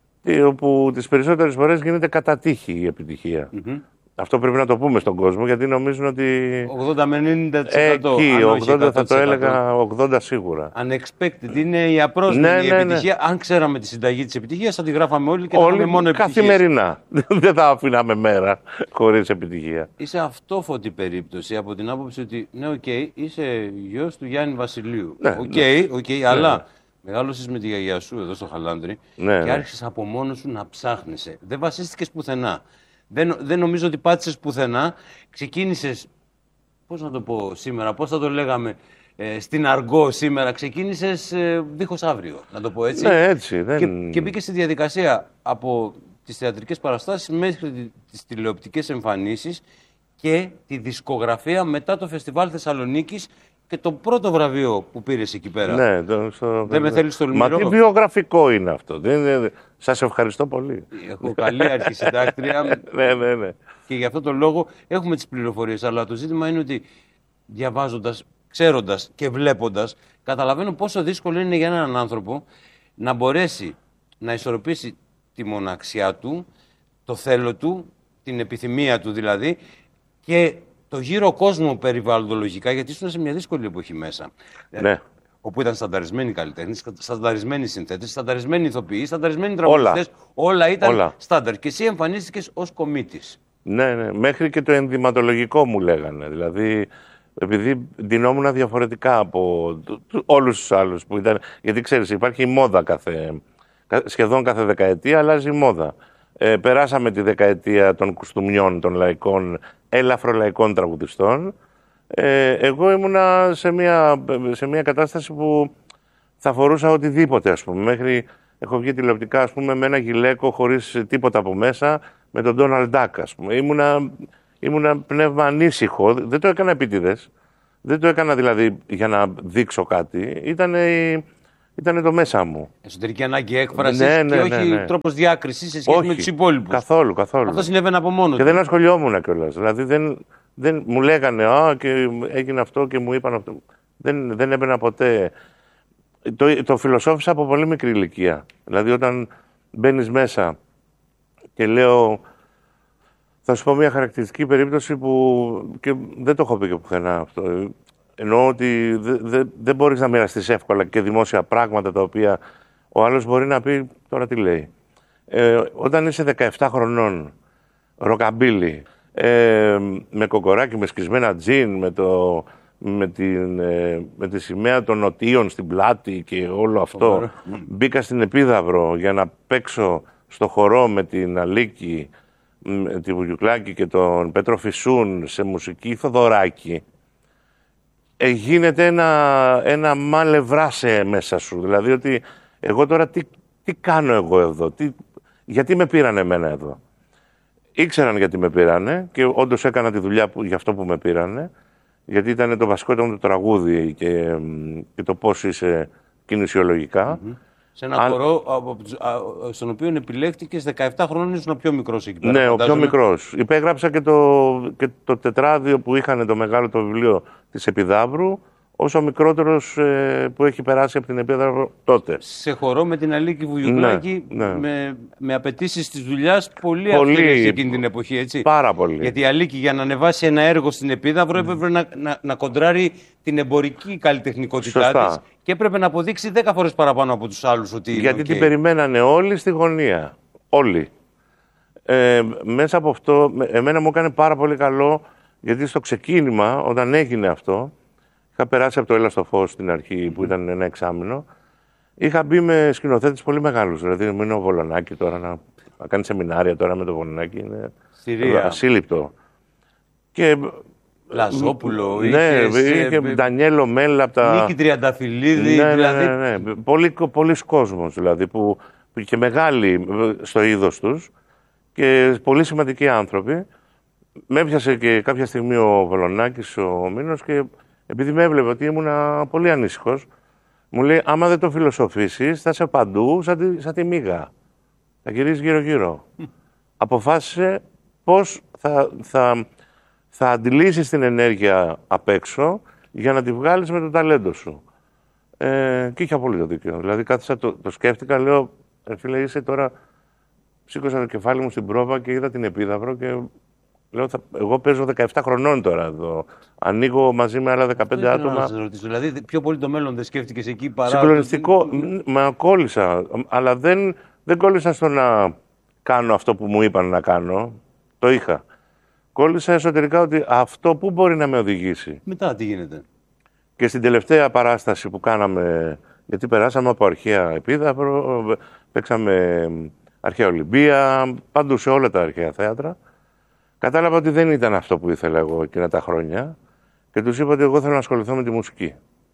όπου τις περισσότερες φορές γίνεται κατά τύχη η επιτυχία. Mm-hmm. Αυτό πρέπει να το πούμε στον κόσμο, γιατί νομίζουν ότι ογδόντα με ενενήντα τοις εκατό. Εκεί, ογδόντα θα το έλεγα, ογδόντα σίγουρα. Unexpected, είναι η απρόσμενη ναι, ναι, επιτυχία. Ναι. Αν ξέραμε τη συνταγή της επιτυχίας, θα τη γράφαμε όλοι και όλοι, θα είχαμε μόνο επιτυχίες. Καθημερινά. Δεν θα αφήναμε μέρα χωρίς επιτυχία. Είσαι αυτόφωτη περίπτωση από την άποψη ότι, ναι, οκ, okay, είσαι γιος του Γιάννη Βασιλείου. Οκ, ναι, okay, okay, ναι. Αλλά ναι. Μεγάλωσες με τη γιαγιά σου εδώ στο Χαλάνδρι ναι, και ναι. άρχισες από μόνος σου να ψάχνεσαι. Δεν βασίστηκες πουθενά. Δεν, δεν νομίζω ότι πάτησες πουθενά. Ξεκίνησες, πώς να το πω σήμερα, πώς θα το λέγαμε, ε, στην αργό σήμερα. Ξεκίνησες ε, δίχως αύριο, να το πω έτσι. Ναι, έτσι. Δεν... Και, και μπήκες στη διαδικασία από τις θεατρικές παραστάσεις μέχρι τις τηλεοπτικές εμφανίσεις και τη δισκογραφία μετά το Φεστιβάλ Θεσσαλονίκης και το πρώτο βραβείο που πήρες εκεί πέρα. Ναι, το, στο... Δεν με θέλεις στο Λουμερό. Μα τι βιογραφικό είναι αυτό. Δεν, δεν... Σας ευχαριστώ πολύ. Έχω καλή αρχισυντάκτρια. Ναι, ναι, ναι. Και γι' αυτό τον λόγο έχουμε τις πληροφορίες. Αλλά το ζήτημα είναι ότι διαβάζοντας, ξέροντας και βλέποντας, καταλαβαίνω πόσο δύσκολο είναι για έναν άνθρωπο να μπορέσει να ισορροπήσει τη μοναξιά του, το θέλω του, την επιθυμία του δηλαδή, και το γύρο κόσμο περιβαλλοντολογικά, γιατί ήσουν σε μια δύσκολη εποχή μέσα. Ναι. Όπου ήταν στανταρισμένοι καλλιτέχνες, στανταρισμένοι συνθέτες, στανταρισμένοι ηθοποιοί, στανταρισμένοι τραγουδιστές. Όλα. Όλα ήταν Όλα. στάνταρ. Και εσύ εμφανίστηκες ως κομίτης. Ναι, ναι. Μέχρι και το ενδυματολογικό μου λέγανε. Δηλαδή, επειδή ντυνόμουν διαφορετικά από όλους τους άλλους που ήταν. Γιατί ξέρεις, υπάρχει η μόδα κάθε. Σχεδόν κάθε δεκαετία αλλάζει η μόδα. Ε, περάσαμε τη δεκαετία των κουστούμιών, των λαϊκών, ελαφρολαϊκών τραγουδιστών. Ε, εγώ ήμουνα σε μια, σε μια κατάσταση που θα φορούσα οτιδήποτε, ας πούμε. Μέχρι έχω βγει τηλεοπτικά, ας πούμε, με ένα γυλαίκο χωρίς τίποτα από μέσα, με τον Ντόναλντ Ντακ, ας πούμε. Ήμουνα, ήμουνα πνεύμα ανήσυχο. Δεν το έκανα επίτηδες. Δεν το έκανα δηλαδή για να δείξω κάτι. Ήταν η, ήταν το μέσα μου. Εσωτερική ανάγκη έκφρασης ναι, ναι, και όχι ναι, ναι. τρόπος διάκρισης σε σχέση όχι, με τους υπόλοιπους. Καθόλου, καθόλου. Αυτό συνέβαινε από μόνο Και του. δεν ασχολιόμουν κιόλας. Δηλαδή δεν, δεν μου λέγανε «Α, και έγινε αυτό και μου είπαν αυτό». Δεν, δεν έμπαινα ποτέ. Το, το φιλοσόφισα από πολύ μικρή ηλικία. Δηλαδή όταν μπαίνεις μέσα και λέω... Θα σου πω μια χαρακτηριστική περίπτωση που και δεν το έχω πει και πουθενά αυτό. Εννοώ ότι δεν δε, δεν μπορείς να μοιραστείς εύκολα και δημόσια πράγματα τα οποία ο άλλος μπορεί να πει τώρα τι λέει. Ε, όταν είσαι δεκαεπτά χρονών, ροκαμπίλι, ε, με κοκοράκι, με σκισμένα τζιν, με, το, με, την, ε, με τη σημαία των νοτίων στην πλάτη και όλο αυτό, μπήκα στην Επίδαυρο για να παίξω στο χορό με την Αλίκη, τη Βουγιουκλάκη και τον Πέτρο Φυσούν σε μουσική Θοδωράκη, ε, γίνεται ένα, ένα μάλευράσε μέσα σου. Δηλαδή ότι εγώ τώρα τι, τι κάνω εγώ εδώ, τι, γιατί με πήρανε εμένα εδώ. Ήξεραν γιατί με πήρανε και όντως έκανα τη δουλειά που, για αυτό που με πήρανε, γιατί ήταν το βασικό ήταν το τραγούδι και, και το πώς είσαι κινησιολογικά. Mm-hmm. Σε ένα Αν... χορό στον οποίο επιλέχτηκες δεκαεπτά χρόνων, ήσουν ο πιο μικρός εκεί πέρα. Ναι, φαντάζομαι. ο πιο μικρός. Υπέγραψα και το, και το τετράδιο που είχαν το μεγάλο το βιβλίο της Επιδαύρου, ως ο μικρότερος ε, που έχει περάσει από την Επίδαυρο τότε. Σε χορό με την Αλίκη Βουγιουκλάκη, ναι, ναι. με, με απαιτήσεις της δουλειάς πολύ, πολύ αυστηρές εκείνη την εποχή, έτσι. Πάρα πολύ. Γιατί η Αλίκη για να ανεβάσει ένα έργο στην Επίδαυρο έπρεπε mm. να, να, να κοντράρει την εμπορική καλλιτεχνικότητά της και έπρεπε να αποδείξει δέκα φορές παραπάνω από τους άλλους ότι είναι Γιατί okay. την περιμένανε όλοι στη γωνία. Όλοι. Ε, μέσα από αυτό, εμένα μου έκανε πάρα πολύ καλό, γιατί στο ξεκίνημα, όταν έγινε αυτό, είχα περάσει από το Έλα στο Φως στην αρχή, που ήταν ένα εξάμηνο. Είχα μπει με σκηνοθέτες πολύ μεγάλους. Δηλαδή, είναι ο Βολονάκη τώρα να, να κάνει σεμινάρια τώρα με το Βολονάκη. Είναι Συρία. Ασύλληπτο. Και Λαζόπουλο, ναι, είχε και Ντανιέλο Μέλα από τα... Νίκη Τριανταφυλλίδη, ναι, δηλαδή... Ναι, ναι, ναι. Πολύ, πολλής κόσμος, δηλαδή, που, που και μεγάλοι στο είδος τους και πολύ σημαντικοί άνθρωποι. Με έπιασε και κάποια στιγμή ο Βολονάκης, ο Μήνος, και επειδή με έβλεπε ότι ήμουν πολύ ανήσυχος, μου λέει, άμα δεν το φιλοσοφήσεις, θα είσαι παντού σαν τη, σαν τη μύγα. Θα γυρίσεις γύρω-γύρω. Αποφάσισε πώς θα... θα θα αντιλήσεις την ενέργεια απ' έξω για να τη βγάλεις με το ταλέντο σου. Ε, και είχε απόλυτο δίκιο. Δηλαδή κάθισα, το, το σκέφτηκα, λέω, ε, φίλε, είσαι τώρα, σήκωσα το κεφάλι μου στην πρόβα και είδα την Επίδαυρο και λέω, θα, εγώ παίζω δεκαεπτά χρονών τώρα εδώ. Ανοίγω μαζί με άλλα δεκαπέντε άτομα. Να σας ρωτήσω. Δηλαδή, πιο πολύ το μέλλον δεν σκέφτηκες εκεί παρά... Συγκλονιστικό, το... μα κόλλησα, αλλά δεν, δεν κόλλησα στο να κάνω αυτό που μου είπαν να κάνω. Το είχα. Κόλλησα εσωτερικά ότι αυτό που μπορεί να με οδηγήσει. Μετά τι γίνεται. Και στην τελευταία παράσταση που κάναμε, γιατί περάσαμε από αρχαία Επίδαυρο, παίξαμε αρχαία Ολυμπία, παντού σε όλα τα αρχαία θέατρα, κατάλαβα ότι δεν ήταν αυτό που ήθελα εγώ εκείνα τα χρόνια και τους είπα ότι εγώ θέλω να ασχοληθώ με τη μουσική.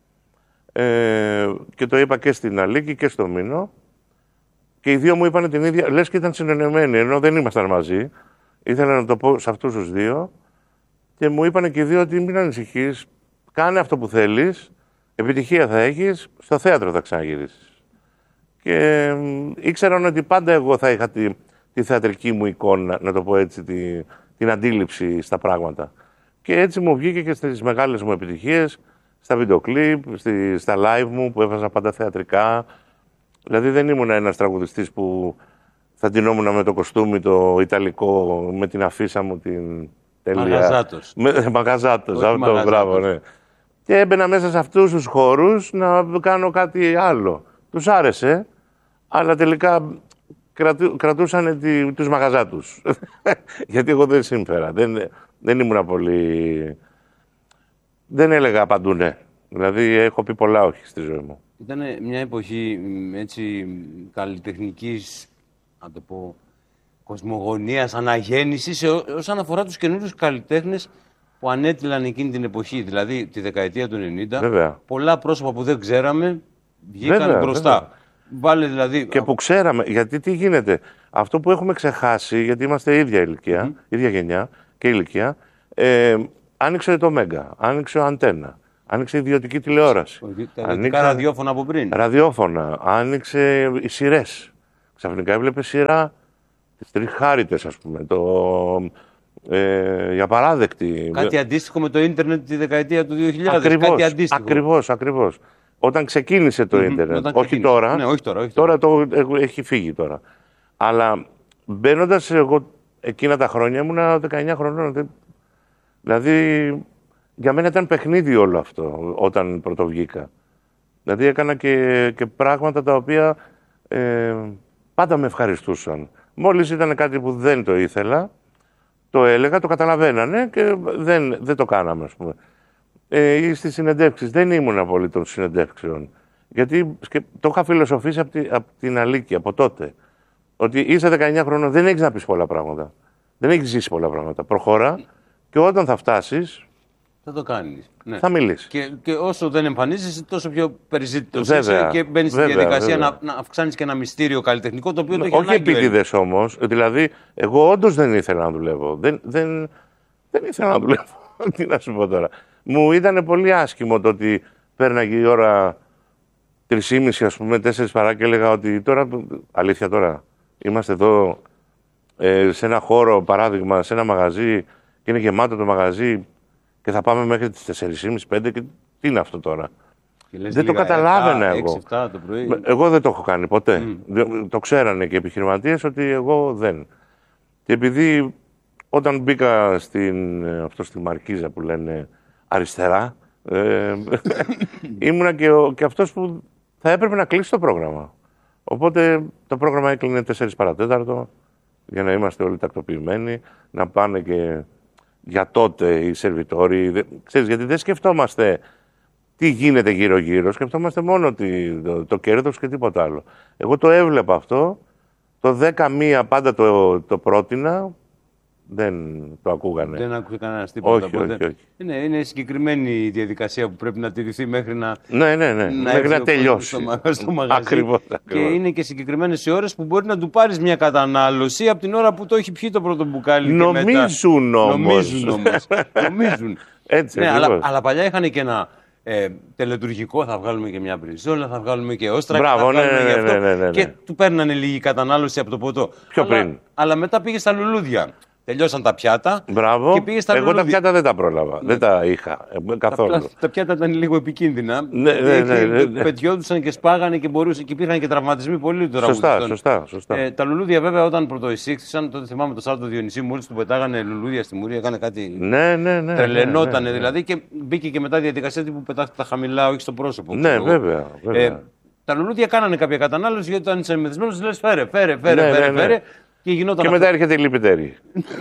Ε, και το είπα και στην Αλίκη και στο Μήνο και οι δύο μου είπαν την ίδια, λες και ήταν συνεννοημένοι, ενώ δεν ήμασταν μαζί. Ήθελα να το πω σε αυτούς τους δύο και μου είπανε και οι δύο ότι μην ανησυχείς, κάνε αυτό που θέλεις, επιτυχία θα έχεις, στο θέατρο θα ξαναγυρίσεις. Και ε, ήξεραν ότι πάντα εγώ θα είχα τη, τη θεατρική μου εικόνα, να το πω έτσι, τη, την αντίληψη στα πράγματα. Και έτσι μου βγήκε και στις μεγάλες μου επιτυχίες, στα βίντεο κλιπ, στη, στα live μου που έβαζα πάντα θεατρικά. Δηλαδή δεν ήμουν ένας τραγουδιστής που... θα ντυνόμουν με το κοστούμι το ιταλικό, με την αφίσα μου την τέλεια. Μαγαζάτος. Με, μαγαζάτος, Όχι αυτό, μαγαζάτος. Μπράβο, ναι. Και έμπαινα μέσα σε αυτούς τους χώρους να κάνω κάτι άλλο. Τους άρεσε, αλλά τελικά κρατού, κρατούσαν τη, τους μαγαζάτους. Γιατί εγώ δεν σύμφερα, δεν, δεν ήμουν πολύ... Δεν έλεγα παντού ναι. Δηλαδή έχω πει πολλά όχι στη ζωή μου. Ήταν μια εποχή έτσι καλλιτεχνικής, να το πω, κοσμογονίας, αναγέννησης όσον αφορά τους καινούριους καλλιτέχνες που ανέτειλαν εκείνη την εποχή, δηλαδή τη δεκαετία του ενενήντα. Βέβαια. Πολλά πρόσωπα που δεν ξέραμε βγήκαν βέβαια, μπροστά. Βέβαια. Βάλε δηλαδή... Και που ξέραμε, γιατί τι γίνεται. Αυτό που έχουμε ξεχάσει, γιατί είμαστε ίδια ηλικία, mm-hmm. ίδια γενιά και ηλικία, ε, άνοιξε το Μέγκα, άνοιξε ο Αντένα, Άνοιξε ιδιωτική τηλεόραση. Άνοιξε ραδιόφωνα από πριν. Ραδιόφωνα. Άνοιξε οι σειρές. Ξαφνικά έβλεπε σειρά τις Τριχάριτες, ας πούμε. Το, ε, για παράδεκτη. Κάτι αντίστοιχο με το ίντερνετ τη δεκαετία του δύο χιλιάδες. Ακριβώς, κάτι αντίστοιχο. Ακριβώς, ακριβώς. Όταν ξεκίνησε το mm-hmm, ίντερνετ. Όχι, ξεκίνησε. Τώρα, ναι, όχι τώρα. Όχι τώρα. τώρα το έχει φύγει τώρα. Αλλά μπαίνοντας εγώ εκείνα τα χρόνια ήμουνα δεκαεννιά χρονών. Δηλαδή για μένα ήταν παιχνίδι όλο αυτό όταν πρωτοβγήκα. Δηλαδή έκανα και, και πράγματα τα οποία ε, πάντα με ευχαριστούσαν. Μόλις ήταν κάτι που δεν το ήθελα, το έλεγα, το καταλαβαίνανε και δεν, δεν το κάναμε, ας πούμε. Ε, στις συνεντεύξεις δεν ήμουν πολύ των συνεντεύξεων. Γιατί το είχα φιλοσοφήσει από, τη, από την Αλίκη, από τότε. Ότι είσαι δεκαεννιά χρονών, δεν έχεις να πεις πολλά πράγματα. Δεν έχεις ζήσει πολλά πράγματα. Προχώρα και όταν θα φτάσεις, θα το κάνεις. Ναι. Θα μιλήσεις. Και, και όσο δεν εμφανίζεσαι, τόσο πιο περιζήτητος είσαι και μπαίνεις στη διαδικασία να, να αυξάνεις και ένα μυστήριο καλλιτεχνικό, το οποίο το έχει όχι επίτηδες όμως. Δηλαδή, εγώ όντως δεν ήθελα να δουλεύω. Δεν, δεν, δεν ήθελα να δουλεύω. Τι να σου πω τώρα. Μου ήταν πολύ άσχημο το ότι πέρναγε η ώρα τρεις και μισή, ας πούμε, τέσσερις παρά και έλεγα ότι τώρα, αλήθεια τώρα, είμαστε εδώ ε, σε ένα χώρο, παράδειγμα, σε ένα μαγαζί και είναι γεμάτο το μαγαζί και θα πάμε μέχρι τις τέσσερις και μισή πέντε και τι είναι αυτό τώρα. Δεν το καταλάβαινα εγώ. έξι εφτά το πρωί. Εγώ δεν το έχω κάνει ποτέ. Mm. Το ξέρανε και οι επιχειρηματίες ότι εγώ δεν. Και επειδή όταν μπήκα στην, αυτό στη Μαρκίζα που λένε αριστερά, ε, ήμουνα και, ο, και αυτός που θα έπρεπε να κλείσει το πρόγραμμα. Οπότε το πρόγραμμα έκλεινε τέσσερις παρά τέταρτο για να είμαστε όλοι τακτοποιημένοι, να πάνε και για τότε οι σερβιτόροι. Ξέρεις, γιατί δεν σκεφτόμαστε τι γίνεται γύρω-γύρω, σκεφτόμαστε μόνο τη, το, το κέρδος και τίποτα άλλο. Εγώ το έβλεπα αυτό, το δέκα μία πάντα το, το πρότεινα, δεν το ακούγανε. Δεν άκουσε κανένας τίποτα. Όχι, όχι, όχι. Είναι, είναι συγκεκριμένη η διαδικασία που πρέπει να τηρηθεί μέχρι να, ναι, ναι, ναι. να, μέχρι να τελειώσει. Στο, στο μαγαζί. Ακριβώς, και ακριβώς. είναι και συγκεκριμένες οι ώρες που μπορεί να του πάρεις μια κατανάλωση από την ώρα που το έχει πιει το πρώτο μπουκάλι. Νομίζουν και μετά... όμως. Νομίζουν όμως. Νομίζουν. Έτσι, ναι, αλλά, αλλά παλιά είχαν και ένα ε, τελετουργικό, θα βγάλουμε και μια μπριζόλα, θα βγάλουμε και όστρα. Μπράβο, και, θα ναι, ναι, αυτό, ναι, ναι, ναι, ναι. και του παίρνανε λίγη κατανάλωση από το ποτό. Πιο αλλά, πριν. Αλλά μετά πήγε στα λουλούδια. Τελειώσαν τα πιάτα. Μπράβο. Και πήγε στα Εγώ λουλούδια. τα πιάτα δεν τα πρόλαβα. Ναι. Δεν τα είχα καθόλου. Τα, τα πιάτα ήταν λίγο επικίνδυνα. Ναι, ναι, ναι, ναι, ναι. Πετιόντουσαν και σπάγανε και, μπορούσαν, και υπήρχαν και τραυματισμοί πολύ του σωστά, σωστά, σωστά. Ε, τα λουλούδια βέβαια όταν πρωτοεισήχθησαν, τότε θυμάμαι το Σάββατο Διονυσή, μόλις του πετάγανε λουλούδια στη μουρία, έκανε κάτι. Ναι, ναι, ναι. Τρελαινότανε ναι, ναι, ναι. δηλαδή και μπήκε και μετά η διαδικασία που πετάχτε τα χαμηλά, όχι στο πρόσωπο. Ναι, βέβαια. βέβαια. Ε, τα λουλούδια κάνανε κάποια κατανάλωση γιατί όταν είσαι μεθυσμένος λες φέρε, φέρε, φέρε, ναι, φέρε, ναι, ναι. φέρε. Και, και αυτό. μετά έρχεται η λιπητέρη.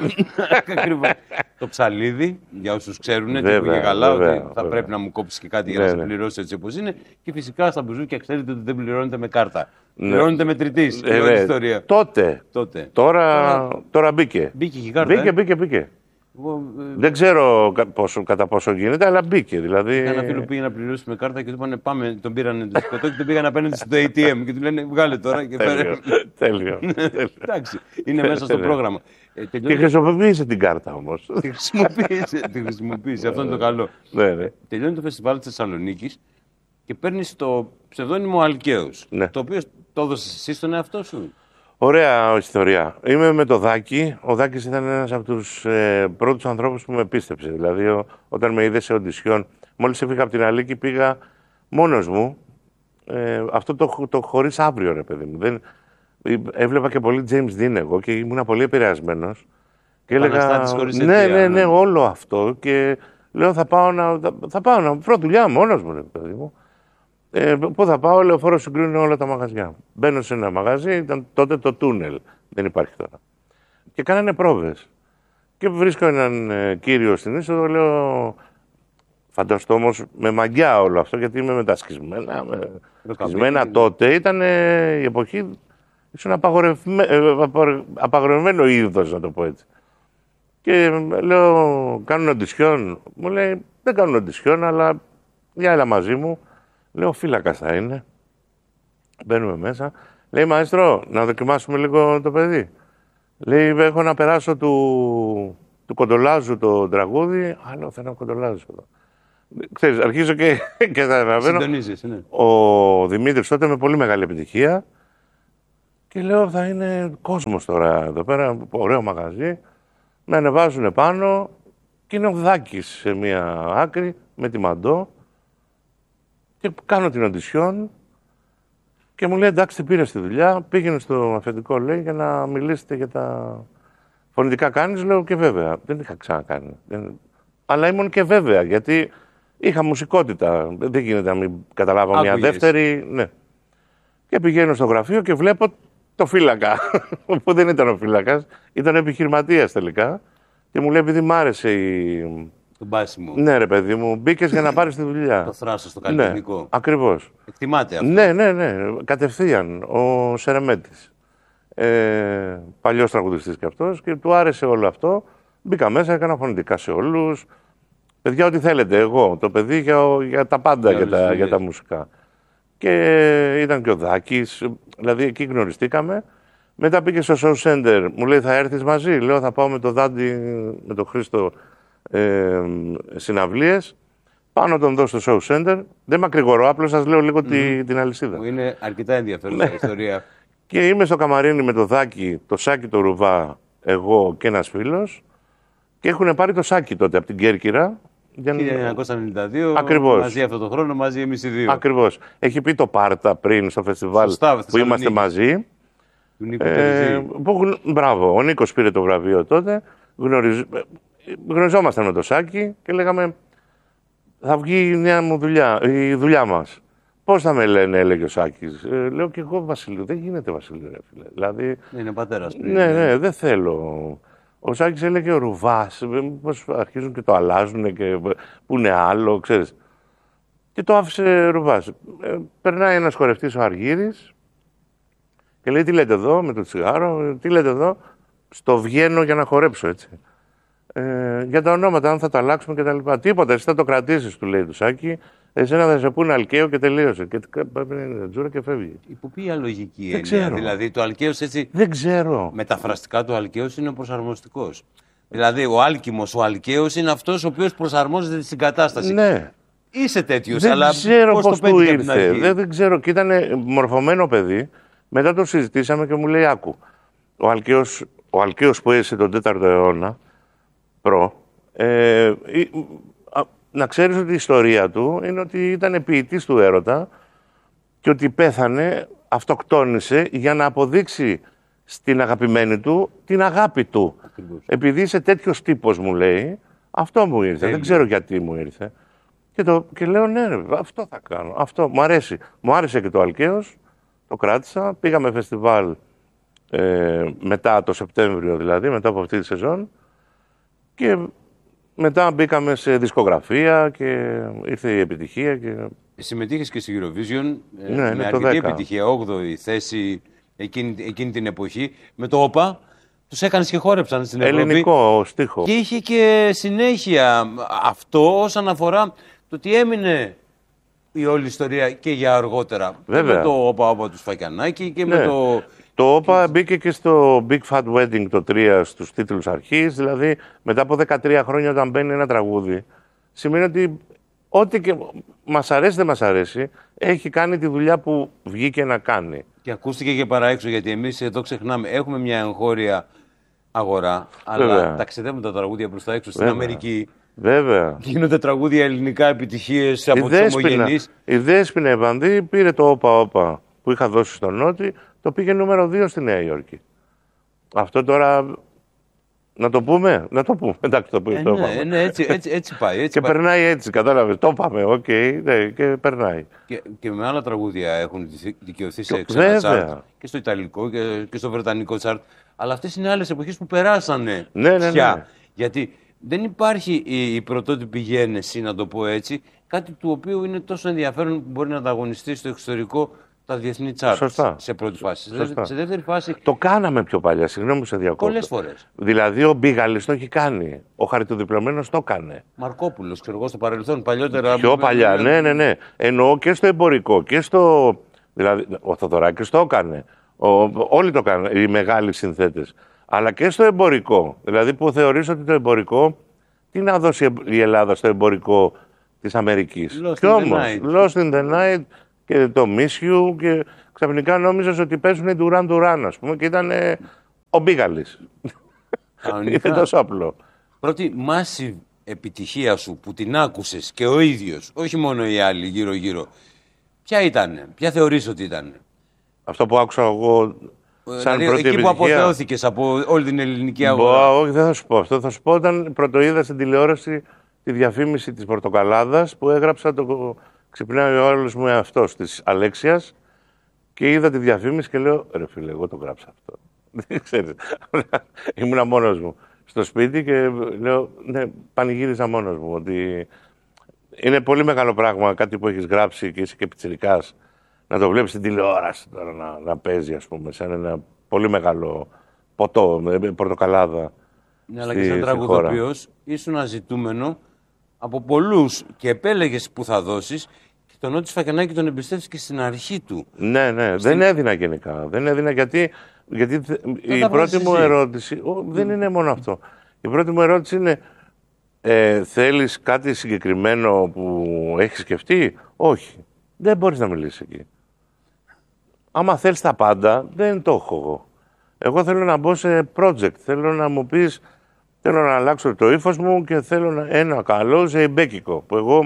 Το ψαλίδι, για όσους ξέρουν, και πήγε καλά, βέβαια, ότι θα βέβαια. πρέπει να μου κόψει και κάτι για ναι, να σε ναι. πληρώσει έτσι όπως είναι. Και φυσικά στα μπουζούκια ξέρετε ότι δεν πληρώνετε με κάρτα. Ναι. Πληρώνετε με τριτής. Ε, ε, ιστορία. Τότε. τότε. Τώρα, τώρα, τώρα μπήκε. Μπήκε και η κάρτα. Μπήκε, ε? μπήκε, μπήκε. Εγώ, ε, δεν ξέρω πόσο, κατά πόσο γίνεται, αλλά μπήκε. Δηλαδή... Ένα φίλο πήγε να πληρώσει με κάρτα και του είπανε πάμε, τον πήραν το σκοτώ και τον πήγαν απέναντι στο έι τι εμ και του λένε βγάλε τώρα και φέρε. Τέλειο. Εντάξει, είναι μέσα στο πρόγραμμα. Ε, και χρησιμοποίησε την κάρτα όμως. Τη χρησιμοποίησε, τη χρησιμοποίησε, αυτό είναι το καλό. Ναι, ναι. Τελειώνει το φεστιβάλ της Θεσσαλονίκης και παίρνεις το ψευδόνυμο Αλκαίος, ναι. το οποίο το έδωσες εσύ στον εαυτό σου. Ωραία ιστορία. Είμαι με το Δάκη. Ο Δάκης ήταν ένας από τους ε, πρώτους ανθρώπους που με πίστεψε. Δηλαδή, ο, όταν με είδε σε οντισιόν, μόλις έφυγα από την Αλίκη, πήγα μόνος μου. Ε, αυτό το, το χωρίς αύριο, ρε παιδί μου. Δεν, έβλεπα και πολύ James Dean εγώ και ήμουν πολύ επηρεασμένος. Και έλεγα, ναι, ναι, ναι, ναι, όλο αυτό. Και λέω, θα πάω να, θα πάω να βρω δουλειά μόνος μου, ρε παιδί μου. Ε, πού θα πάω, λεωφόρο συγκρίνουν όλα τα μαγαζιά. Μπαίνω σε ένα μαγαζί, ήταν τότε το τούνελ. Δεν υπάρχει τώρα. Και κάνανε πρόβες. Και βρίσκω έναν ε, κύριο στην είσοδο, λέω. Φανταστώ όμως με μαγιά όλο αυτό, γιατί είμαι με τα σκισμένα. Με... Σκισμένα τότε ήταν ε, η εποχή. Ήσουν απαγορευme... ε, απαγορευμένο είδος, να το πω έτσι. Και λέω, κάνουν οντισιόν. Μου λέει, δεν κάνουν οντισιόν, αλλά για έλα μαζί μου. Λέω, φύλακας θα είναι. Μπαίνουμε μέσα. Λέει, μαέστρο, να δοκιμάσουμε λίγο το παιδί. Λέει, έχω να περάσω του, του Κοντολάζου το τραγούδι. Άλλο, θέλω να Κοντολάζου εδώ. Ξέρεις, αρχίζω και, και θα αναβαίνω. Συντονίζεις, ναι. Ο Δημήτρης τότε με πολύ μεγάλη επιτυχία. Και λέω, θα είναι κόσμος τώρα εδώ πέρα, ωραίο μαγαζί. Με ανεβάζουν πάνω και είναι ο Δάκης σε μία άκρη με τη Μαντό. Και κάνω την οντισιόν και μου λέει, εντάξει, τι πήρε στη δουλειά. Πήγαινε στο αφεντικό, λέει, για να μιλήσετε για τα φωνητικά κάνεις. Λέω, και βέβαια. Δεν είχα ξανακάνει. Δεν... Αλλά ήμουν και βέβαια, γιατί είχα μουσικότητα. Δεν γίνεται να μην καταλάβω μια δεύτερη. Ναι. Και πηγαίνω στο γραφείο και βλέπω το φύλακα. Που δεν ήταν ο φύλακας, ήταν επιχειρηματίας τελικά. Και μου λέει, επειδή μ' άρεσε η. Το μπάσιμο. Ναι, ρε παιδί μου, μπήκες για να πάρεις τη δουλειά. Το θράσος, το καλλιτεχνικό. Ναι, ακριβώς. Εκτιμάται αυτό. Ναι, ναι, ναι. Κατευθείαν. Ο Σερεμέτης. Ε, παλιός τραγουδιστής κι αυτός και του άρεσε όλο αυτό. Μπήκα μέσα, έκανα φωνητικά σε όλους. Παιδιά, ό,τι θέλετε. Εγώ, το παιδί για, για τα πάντα, για, για, τα, για τα μουσικά. Και ήταν και ο Δάκης. Δηλαδή εκεί γνωριστήκαμε. Μετά πήγε στο show center. Μου λέει, θα έρθεις μαζί. Λέω, θα πάω με το Δάντη, με τον Χρήστο. Ε, συναυλίες. Πάω να τον δω στο show center. Δεν μακρηγορώ, απλώς σας λέω λίγο mm. τη, την αλυσίδα. Μου είναι αρκετά ενδιαφέρουσα η ιστορία. Και είμαι στο καμαρίνι με το Δάκη, το Σάκη το Ρουβά, εγώ και ένας φίλος. Και έχουν πάρει το Σάκη τότε από την Κέρκυρα. χίλια εννιακόσια ενενήντα δύο, ακριβώς. Μαζί αυτό το χρόνο, μαζί εμείς οι δύο. Ακριβώς. Έχει πει το Πάρτα πριν στο φεστιβάλ. Σωστά, που είμαστε μαζί. Του Νίκο ε, που, μπράβο, ο Νίκος πήρε το βραβείο τότε. Γνωριζ... Γνωριζόμασταν με το Σάκη και λέγαμε, θα βγει η νέα μου δουλειά, η δουλειά μας. Πώς θα με λένε, έλεγε ο Σάκης. Ε, λέω και εγώ Βασιλείο. Δεν γίνεται Βασιλείο, ρε φίλε. Δηλαδή, είναι πατέρας πριν. Ναι, ναι, δεν θέλω. Ο Σάκης έλεγε ο Ρουβάς. Πώς αρχίζουν και το αλλάζουν και που είναι άλλο, ξέρεις. Και το άφησε Ρουβάς. Ε, περνάει ένας χορευτής ο Αργύρης και λέει, τι λέτε εδώ με το τσιγάρο, τι λέτε εδώ. Στο βγαίνω για να χορέψω, έτσι. Ε, για τα ονόματα, αν θα τα αλλάξουμε και τα λοιπά. Τίποτα, εσύ θα το κρατήσεις, του λέει του Σάκη. Εσένα θα σε πούνε Αλκαίο και τελείωσε. Και παίρνει τζούρα και φεύγει. Υπό ποια λογική έννοια. Ξέρω. Δηλαδή το Αλκαίος έτσι. Δεν ξέρω. Μεταφραστικά το Αλκαίος είναι ο προσαρμοστικός. Δηλαδή ο Άλκημος, ο Αλκαίος είναι αυτός ο οποίος προσαρμόζεται στην κατάσταση. Ναι. Είσαι τέτοιος, δεν αλλά ξέρω πώς το του ήρθε. Δεν, δεν ξέρω. Και ήταν μορφωμένο παιδί. Μετά το συζητήσαμε και μου λέει, άκου. Ο Αλκαίος, ο Αλκαίος που έζησε τον τέταρτο αιώνα. Προ, ε, να ξέρεις ότι η ιστορία του είναι ότι ήταν ποιητής του έρωτα και ότι πέθανε, αυτοκτόνησε για να αποδείξει στην αγαπημένη του την αγάπη του. Ακριβώς. Επειδή είσαι τέτοιος τύπος, μου λέει, αυτό μου ήρθε. Δεν ξέρω γιατί μου ήρθε. Και, το, και λέω, ναι, ρε, αυτό θα κάνω. Αυτό μου αρέσει. Μου άρεσε και το Αλκαίος, το κράτησα. Πήγαμε φεστιβάλ ε, μετά το Σεπτέμβριο, δηλαδή, μετά από αυτή τη σεζόν. Και μετά μπήκαμε σε δισκογραφία και ήρθε η επιτυχία. Και... Συμμετείχες και στη Eurovision ναι, με αρκετή επιτυχία, όγδοη θέση εκείνη, εκείνη την εποχή. Με το ΟΠΑ τους έκανες και χόρεψαν στην Ευρώπη. Ελληνικό στίχο. Και είχε και συνέχεια αυτό όσον αφορά το ότι έμεινε η όλη ιστορία και για αργότερα. Βέβαια. Με το ΟΠΑ ΟΠΑ του Σφακιανάκη και ναι. με το... Το ΟΠΑ μπήκε και στο Big Fat Wedding το τρία στους τίτλους αρχής, δηλαδή μετά από δεκατρία χρόνια όταν μπαίνει ένα τραγούδι, σημαίνει ότι ό,τι και μας αρέσει δεν μας αρέσει, έχει κάνει τη δουλειά που βγήκε να κάνει. Και ακούστηκε και παραέξω, γιατί εμείς εδώ ξεχνάμε, έχουμε μια εγχώρια αγορά, αλλά βέβαια. Ταξιδεύουν τα τραγούδια προς τα έξω στην βέβαια. Αμερική. Βέβαια. Γίνονται τραγούδια ελληνικά επιτυχίες από τους ομογενείς. Η Δέσποινα Ευανδύ πήρε το ΟΠΑ ΟΠΑ που είχα δώσει στον Νότι. Το πήγε νούμερο δύο στη Νέα Υόρκη. Αυτό τώρα, να το πούμε, να το πούμε. Εντάξει, το, ε, το ναι, πάμε. Ναι, έτσι, έτσι, έτσι πάει. Έτσι και πάει. περνάει έτσι, κατάλαβες. Το πάμε, οκ, okay, ναι, και περνάει. Και, και με άλλα τραγούδια έχουν δικαιωθεί σε ξένα τσάρτ. Και στο Ιταλικό και, και στο Βρετανικό τσάρτ. Αλλά αυτές είναι άλλες εποχές που περάσανε ναι, ναι, πια. Ναι. Γιατί δεν υπάρχει η, η πρωτότυπη γένεση, να το πω έτσι, κάτι του οποίου είναι τόσο ενδιαφέρον που μπορεί να ανταγωνιστεί στο εξωτερικό τα διεθνή τσάρτ σε πρώτη φάση. Σωστά. Σε δεύτερη φάση. Το κάναμε πιο παλιά, συγγνώμη που σε διακόπτω. Πολλές φορές. Δηλαδή ο Μπίγαλης το έχει κάνει. Ο Χαρτοδιπλωμένος το έκανε. Μαρκόπουλος, ξέρω εγώ, στο παρελθόν, παλιότερα. Πιο παλιά, ναι, ναι, ναι. Εννοώ και στο εμπορικό και στο. Δηλαδή, ο Θοδωράκης το έκανε. Ο... Όλοι το κάνουν, οι μεγάλοι συνθέτες. Αλλά και στο εμπορικό. Δηλαδή που θεωρείς ότι το εμπορικό. Τι να δώσει η Ελλάδα στο εμπορικό της Αμερικής. Κι όμως, Lost in the Night και το Miss You και ξαφνικά νόμιζες ότι παίζουν οι Duran Duran, ας πούμε, και ήταν ε, ο Μπίγαλης. Είναι τόσο απλό. Πρώτη massive επιτυχία σου που την άκουσες και ο ίδιος, όχι μόνο οι άλλοι γύρω-γύρω, ποια ήτανε, ποια θεωρείς ότι ήτανε? Αυτό που άκουσα εγώ σαν δηλαδή, πρώτη εκεί επιτυχία. Που αποθεώθηκες από όλη την ελληνική αγορά. Μπο, όχι, δεν θα σου πω αυτό. Θα σου πω όταν πρωτοείδα στην τηλεόραση τη διαφήμιση της Πορτοκαλάδας που έγραψα το «Ξυπνάει ο άλλος μου εαυτός» της Αλέξιας και είδα τη διαφήμιση και λέω «Ρε φίλε, εγώ το γράψα αυτό». Δεν ξέρεις. Ήμουνα μόνος μου στο σπίτι και λέω «Ναι, πανηγύριζα μόνος μου» ότι είναι πολύ μεγάλο πράγμα κάτι που έχεις γράψει και είσαι και πιτσιρικάς να το βλέπεις στην τηλεόραση τώρα να, να παίζει, ας πούμε, σαν ένα πολύ μεγάλο ποτό με πορτοκαλάδα. Ναι, αλλά και σαν τραγουδοποιός ήσουν αζητούμενο από πολλούς και επέλεγες που θα δώσεις και τον Νότι Σφακιανάκη τον εμπιστεύτηκες στην αρχή του. Ναι, ναι, στην... δεν έδινα γενικά. Δεν έδινα γιατί, γιατί η πρώτη μου ερώτηση, ο, δεν είναι μόνο αυτό. Η πρώτη μου ερώτηση είναι ε, θέλεις κάτι συγκεκριμένο που έχεις σκεφτεί? Όχι. Δεν μπορείς να μιλήσεις εκεί. Άμα θέλεις τα πάντα, δεν το έχω εγώ. Εγώ θέλω να μπω σε project. Θέλω να μου πεις, θέλω να αλλάξω το ύφος μου και θέλω ένα καλό ζεϊμπέκικο. Που εγώ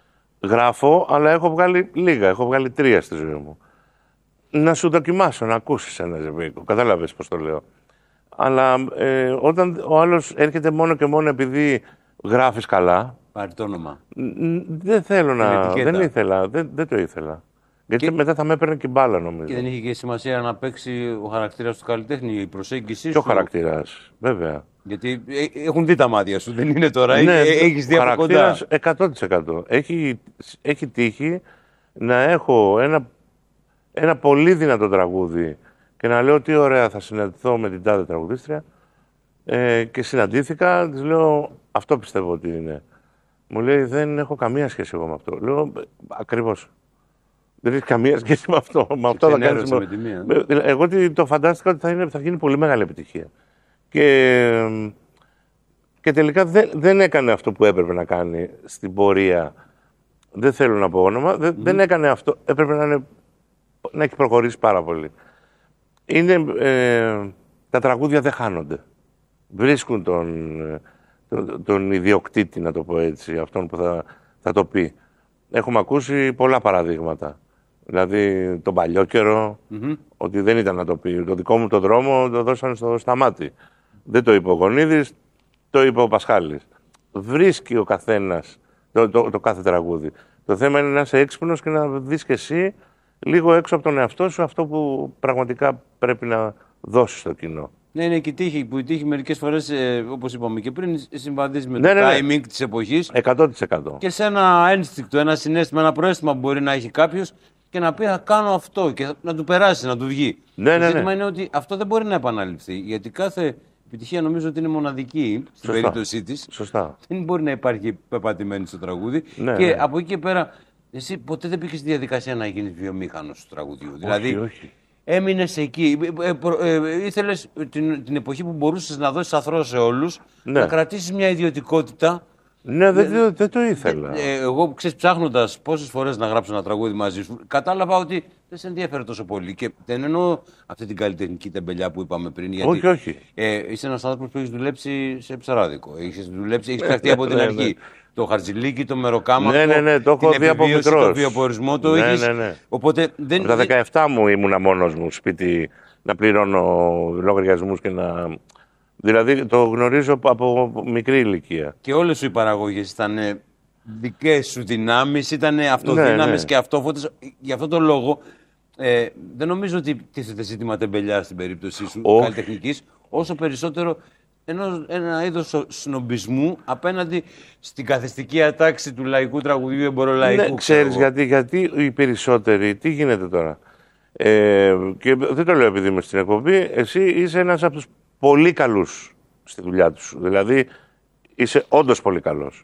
γράφω, αλλά έχω βγάλει λίγα. Έχω βγάλει τρία στη ζωή μου. Να σου δοκιμάσω, να ακούσεις ένα ζεϊμπέκικο. Κατάλαβες πώς το λέω. Αλλά ε, όταν ο άλλος έρχεται μόνο και μόνο επειδή γράφεις καλά. Πάρει το όνομα. Δεν θέλω να. Δεν ήθελα. Δεν, δεν το ήθελα. Γιατί και... μετά θα με έπαιρνε και μπάλα, νομίζω. Και δεν είχε και σημασία να παίξει ο χαρακτήρας του καλλιτέχνη, η προσέγγιση και ο σου. χαρακτήρας, βέβαια. Γιατί έχουν δει τα μάτια σου, δεν είναι τώρα. Ναι, έχεις δει από κοντά. εκατό τοις εκατό. Έχει, έχει τύχει να έχω ένα, ένα πολύ δυνατό τραγούδι και να λέω τι ωραία θα συναντηθώ με την τάδε τραγουδίστρια. Ε, και συναντήθηκα, της λέω αυτό πιστεύω ότι είναι. Μου λέει δεν έχω καμία σχέση εγώ με αυτό. Λέω ακριβώς. Δεν έχει καμία σχέση με αυτό. Με αυτό θα κάνεις με... τη μία. Εγώ το φαντάστηκα ότι θα, είναι, θα γίνει πολύ μεγάλη επιτυχία. Και, και τελικά δεν, δεν έκανε αυτό που έπρεπε να κάνει στην πορεία. Δεν θέλω να πω όνομα. Δεν, mm. δεν έκανε αυτό. Έπρεπε να, είναι, να έχει προχωρήσει πάρα πολύ. Είναι, ε, τα τραγούδια δεν χάνονται. Βρίσκουν τον, τον, τον ιδιοκτήτη, να το πω έτσι, αυτόν που θα, θα το πει. Έχουμε ακούσει πολλά παραδείγματα. Δηλαδή τον παλιό καιρό, mm-hmm. ότι δεν ήταν να το πει. Το δικό μου το δρόμο το δώσανε στο Σταμάτη. Δεν το είπε ο Γονίδης, το είπε ο Πασχάλης. Βρίσκει ο καθένας το, το, το κάθε τραγούδι. Το θέμα είναι να είσαι έξυπνος και να δεις και εσύ λίγο έξω από τον εαυτό σου αυτό που πραγματικά πρέπει να δώσεις στο κοινό. Ναι, είναι και η τύχη που η τύχη μερικές φορές, ε, όπως είπαμε και πριν, συμβαδίζει με ναι, το ναι, timing ναι. της εποχής. εκατό τοις εκατό. Και σε ένα ένστικτο, ένα συναίσθημα, ένα προαίσθημα που μπορεί να έχει κάποιος και να πει θα κάνω αυτό και να του περάσει, να του βγει. Ναι, το ναι, ζήτημα ναι. είναι ότι αυτό δεν μπορεί να επαναληφθεί. Γιατί κάθε επιτυχία νομίζω ότι είναι μοναδική στην Σωστά. περίπτωσή της. Σωστά. Δεν μπορεί να υπάρχει πεπατημένη στο τραγούδι. Ναι, και ναι. από εκεί και πέρα, εσύ ποτέ δεν πήγες στη διαδικασία να γίνεις βιομήχανος του τραγουδιού. Όχι, δηλαδή, όχι. έμεινες εκεί. Ε, ε, ε, ήθελες την, την εποχή που μπορούσες να δώσεις αθρό σε όλους, ναι. να κρατήσεις μια ιδιωτικότητα. Ναι, δεν, δεν, δεν το ήθελα. Ε, ε, εγώ, ξέρεις, ψάχνοντας πόσες φορές να γράψω ένα τραγούδι μαζί σου, κατάλαβα ότι δεν σε ενδιαφέρει τόσο πολύ. Και δεν εννοώ αυτή την καλλιτεχνική τεμπελιά που είπαμε πριν. Γιατί, όχι, όχι. Ε, είσαι ένας άνθρωπος που έχεις δουλέψει σε ψαράδικο. Έχεις δουλέψει, έχεις ψαχτεί από την αρχή. Το χαρτζηλίκι, το μεροκάματο, ναι, ναι, ναι, το έχω την δει από μικρός. Το βιοπορισμό, το ναι, έχεις. Ναι, ναι. Οπότε δεν... Από τα δεκαεπτά μου ήμουνα μόνος μου σπίτι να πληρώνω λογαριασμούς και να... Δηλαδή το γνωρίζω από μικρή ηλικία. Και όλες σου οι παραγωγές ήταν δικές σου δυνάμεις, ήταν αυτοδύναμες ναι, ναι. και αυτόφωτες. Γι' αυτό το λόγο ε, δεν νομίζω ότι τίθεται ζήτημα τεμπελιά στην περίπτωσή σου καλλιτεχνικής, όσο περισσότερο ενώ ένα είδος σνομπισμού απέναντι στην καθιστική ατάξη του λαϊκού τραγουδιού εμπορολαϊκού. Ναι, ξέρεις γιατί, γιατί οι περισσότεροι, τι γίνεται τώρα. Ε, και δεν το λέω επειδή είμαι στην εκπομπή, εσύ είσαι ένας από τους πολύ καλούς στη δουλειά τους. Δηλαδή είσαι όντως πολύ καλός.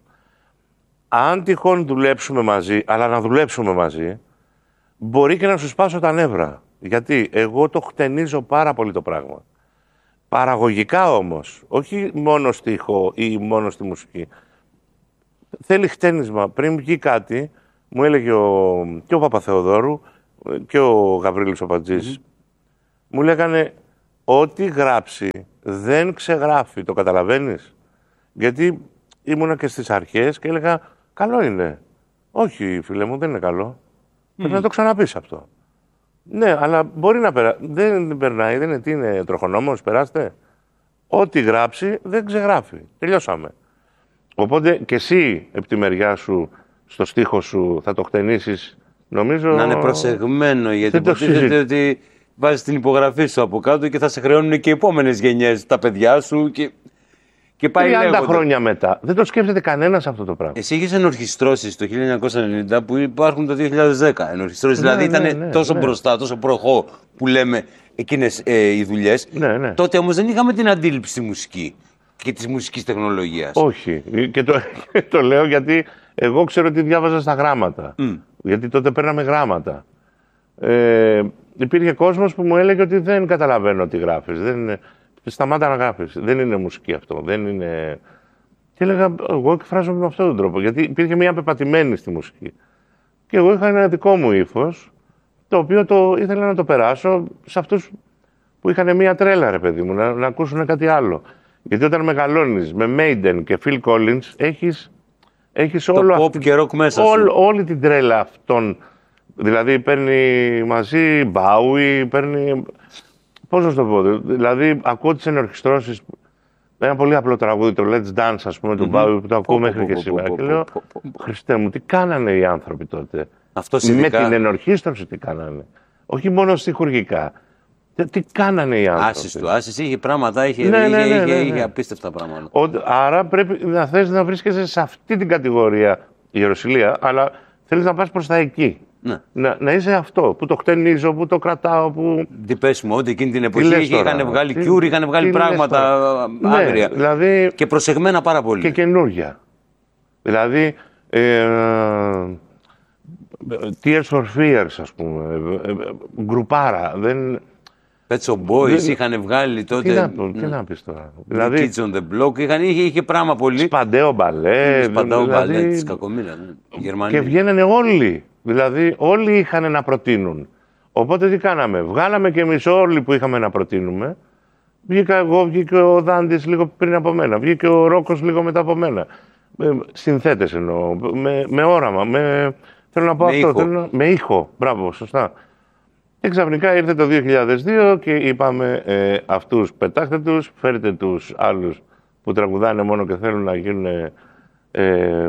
Αν τυχόν δουλέψουμε μαζί, αλλά να δουλέψουμε μαζί, μπορεί και να σου σπάσω τα νεύρα. Γιατί εγώ το χτενίζω πάρα πολύ το πράγμα. Παραγωγικά όμως, όχι μόνο στίχο ή μόνο στη μουσική. θέλει χτένισμα. Πριν βγει κάτι, μου έλεγε ο, και ο Παπαθεοδόρου και ο Γαβρίλης ο Πατζής, mm-hmm. μου λέγανε ό,τι γράψει δεν ξεγράφει. Το καταλαβαίνεις? Γιατί ήμουνα και στις αρχές και έλεγα καλό είναι. Όχι φίλε μου, δεν είναι καλό. Mm. Πρέπει να το ξαναπείς αυτό. Ναι, αλλά μπορεί να περάσει. Δεν περνάει, δεν είναι τι είναι τροχονόμος, περάστε. Ό,τι γράψει δεν ξεγράφει. Τελειώσαμε. Οπότε και εσύ επί τη μεριά σου, στο στίχο σου, θα το χτενίσεις, νομίζω. Να είναι προσεγμένο, γιατί υποτίθεται ότι βάζεις την υπογραφή σου από κάτω και θα σε χρεώνουν και οι επόμενες γενιές, τα παιδιά σου και. Και πάει τριάντα χρόνια μετά. Δεν το σκέφτεται κανένας αυτό το πράγμα. Εσύ είχες ενορχιστρώσεις το χίλια εννιακόσια ενενήντα που υπάρχουν το δύο χιλιάδες δέκα. Ενορχιστρώσεις, ναι, δηλαδή ναι, ήταν ναι, τόσο ναι. μπροστά, τόσο προχώ που λέμε εκείνες ε, οι δουλειές. Ναι, ναι. Τότε όμως δεν είχαμε την αντίληψη στη μουσική και της μουσικής τεχνολογίας. Όχι. Και το, το λέω γιατί εγώ ξέρω ότι διάβαζα στα γράμματα. Mm. Γιατί τότε παίρναμε γράμματα. Ε, υπήρχε κόσμος που μου έλεγε ότι δεν καταλαβαίνω τι γράφεις. Δεν, σταμάτα να γράφεις. Δεν είναι μουσική αυτό. Δεν είναι. Και έλεγα, εγώ εκφράζομαι με αυτόν τον τρόπο. Γιατί υπήρχε μια πεπατημένη στη μουσική. Και εγώ είχα ένα δικό μου ύφος, το οποίο το ήθελα να το περάσω σε αυτούς που είχαν μια τρέλα, ρε παιδί μου, να, να ακούσουν κάτι άλλο. Γιατί όταν μεγαλώνεις με Maiden και Phil Collins, έχεις, έχεις το όλο pop αυτή, και rock μέσα όλ, όλη την τρέλα αυτών. Δηλαδή παίρνει μαζί Bowie, παίρνει. Πώς να σου το πω, δηλαδή ακούω τις ενορχιστρώσεις, ένα πολύ απλό τραγούδι, το Let's Dance, ας πούμε, του Bowie, που το ακούω μέχρι και σήμερα. Και λέω, Χριστέ μου, τι κάνανε οι άνθρωποι τότε. Με την ενορχίστρωση τι κάνανε. Όχι μόνο στιχουργικά. Τι κάνανε οι άνθρωποι. Άσης του, Άσης είχε πράγματα, είχε, ναι, ναι, ναι, ναι, ναι. είχε απίστευτα πράγματα. Άρα πρέπει να θες να βρίσκεσαι σε αυτή την κατηγορία, η Ιεροσυλία, αλλά θέλεις να πας προς τα εκεί. Ναι. Να, να είσαι αυτό που το χτενίζω, που το κρατάω. Που... Τι πες μου, ότι εκείνη την εποχή είχαν βγάλει κιούρ, είχαν βγάλει πράγματα άγρια. Ναι, δηλαδή, και προσεγμένα πάρα πολύ. Και καινούρια. Δηλαδή. Ε, Tears for Fears, ας πούμε. Γκρουπάρα. Δεν. Pet Shop Boys δεν... είχαν βγάλει τότε. Τι να, τι να πεις τώρα. Δηλαδή, Kids on the Block είχαν, είχε, είχε πράγμα πολύ. Σπαντέο μπαλέ. Σπαντέο μπαλέ δηλαδή... της Κακομοίρας. Ναι. Και βγαίνανε όλοι. Δηλαδή όλοι είχαν να προτείνουν. Οπότε τι κάναμε. Βγάλαμε και εμείς όλοι που είχαμε να προτείνουμε. Βγήκα εγώ, βγήκε ο Δάντης λίγο πριν από μένα. Βγήκε ο Ρόκος λίγο μετά από μένα. Με, συνθέτες εννοώ. Με, με όραμα. Με, θέλω να πω με αυτό. Ήχο. Θέλω να, με ήχο. Μπράβο, σωστά. Και ξαφνικά ήρθε το δύο χιλιάδες δύο και είπαμε ε, αυτούς πετάχτε τους, φέρτε τους άλλους που τραγουδάνε μόνο και θέλουν να γίνουν ε, ε,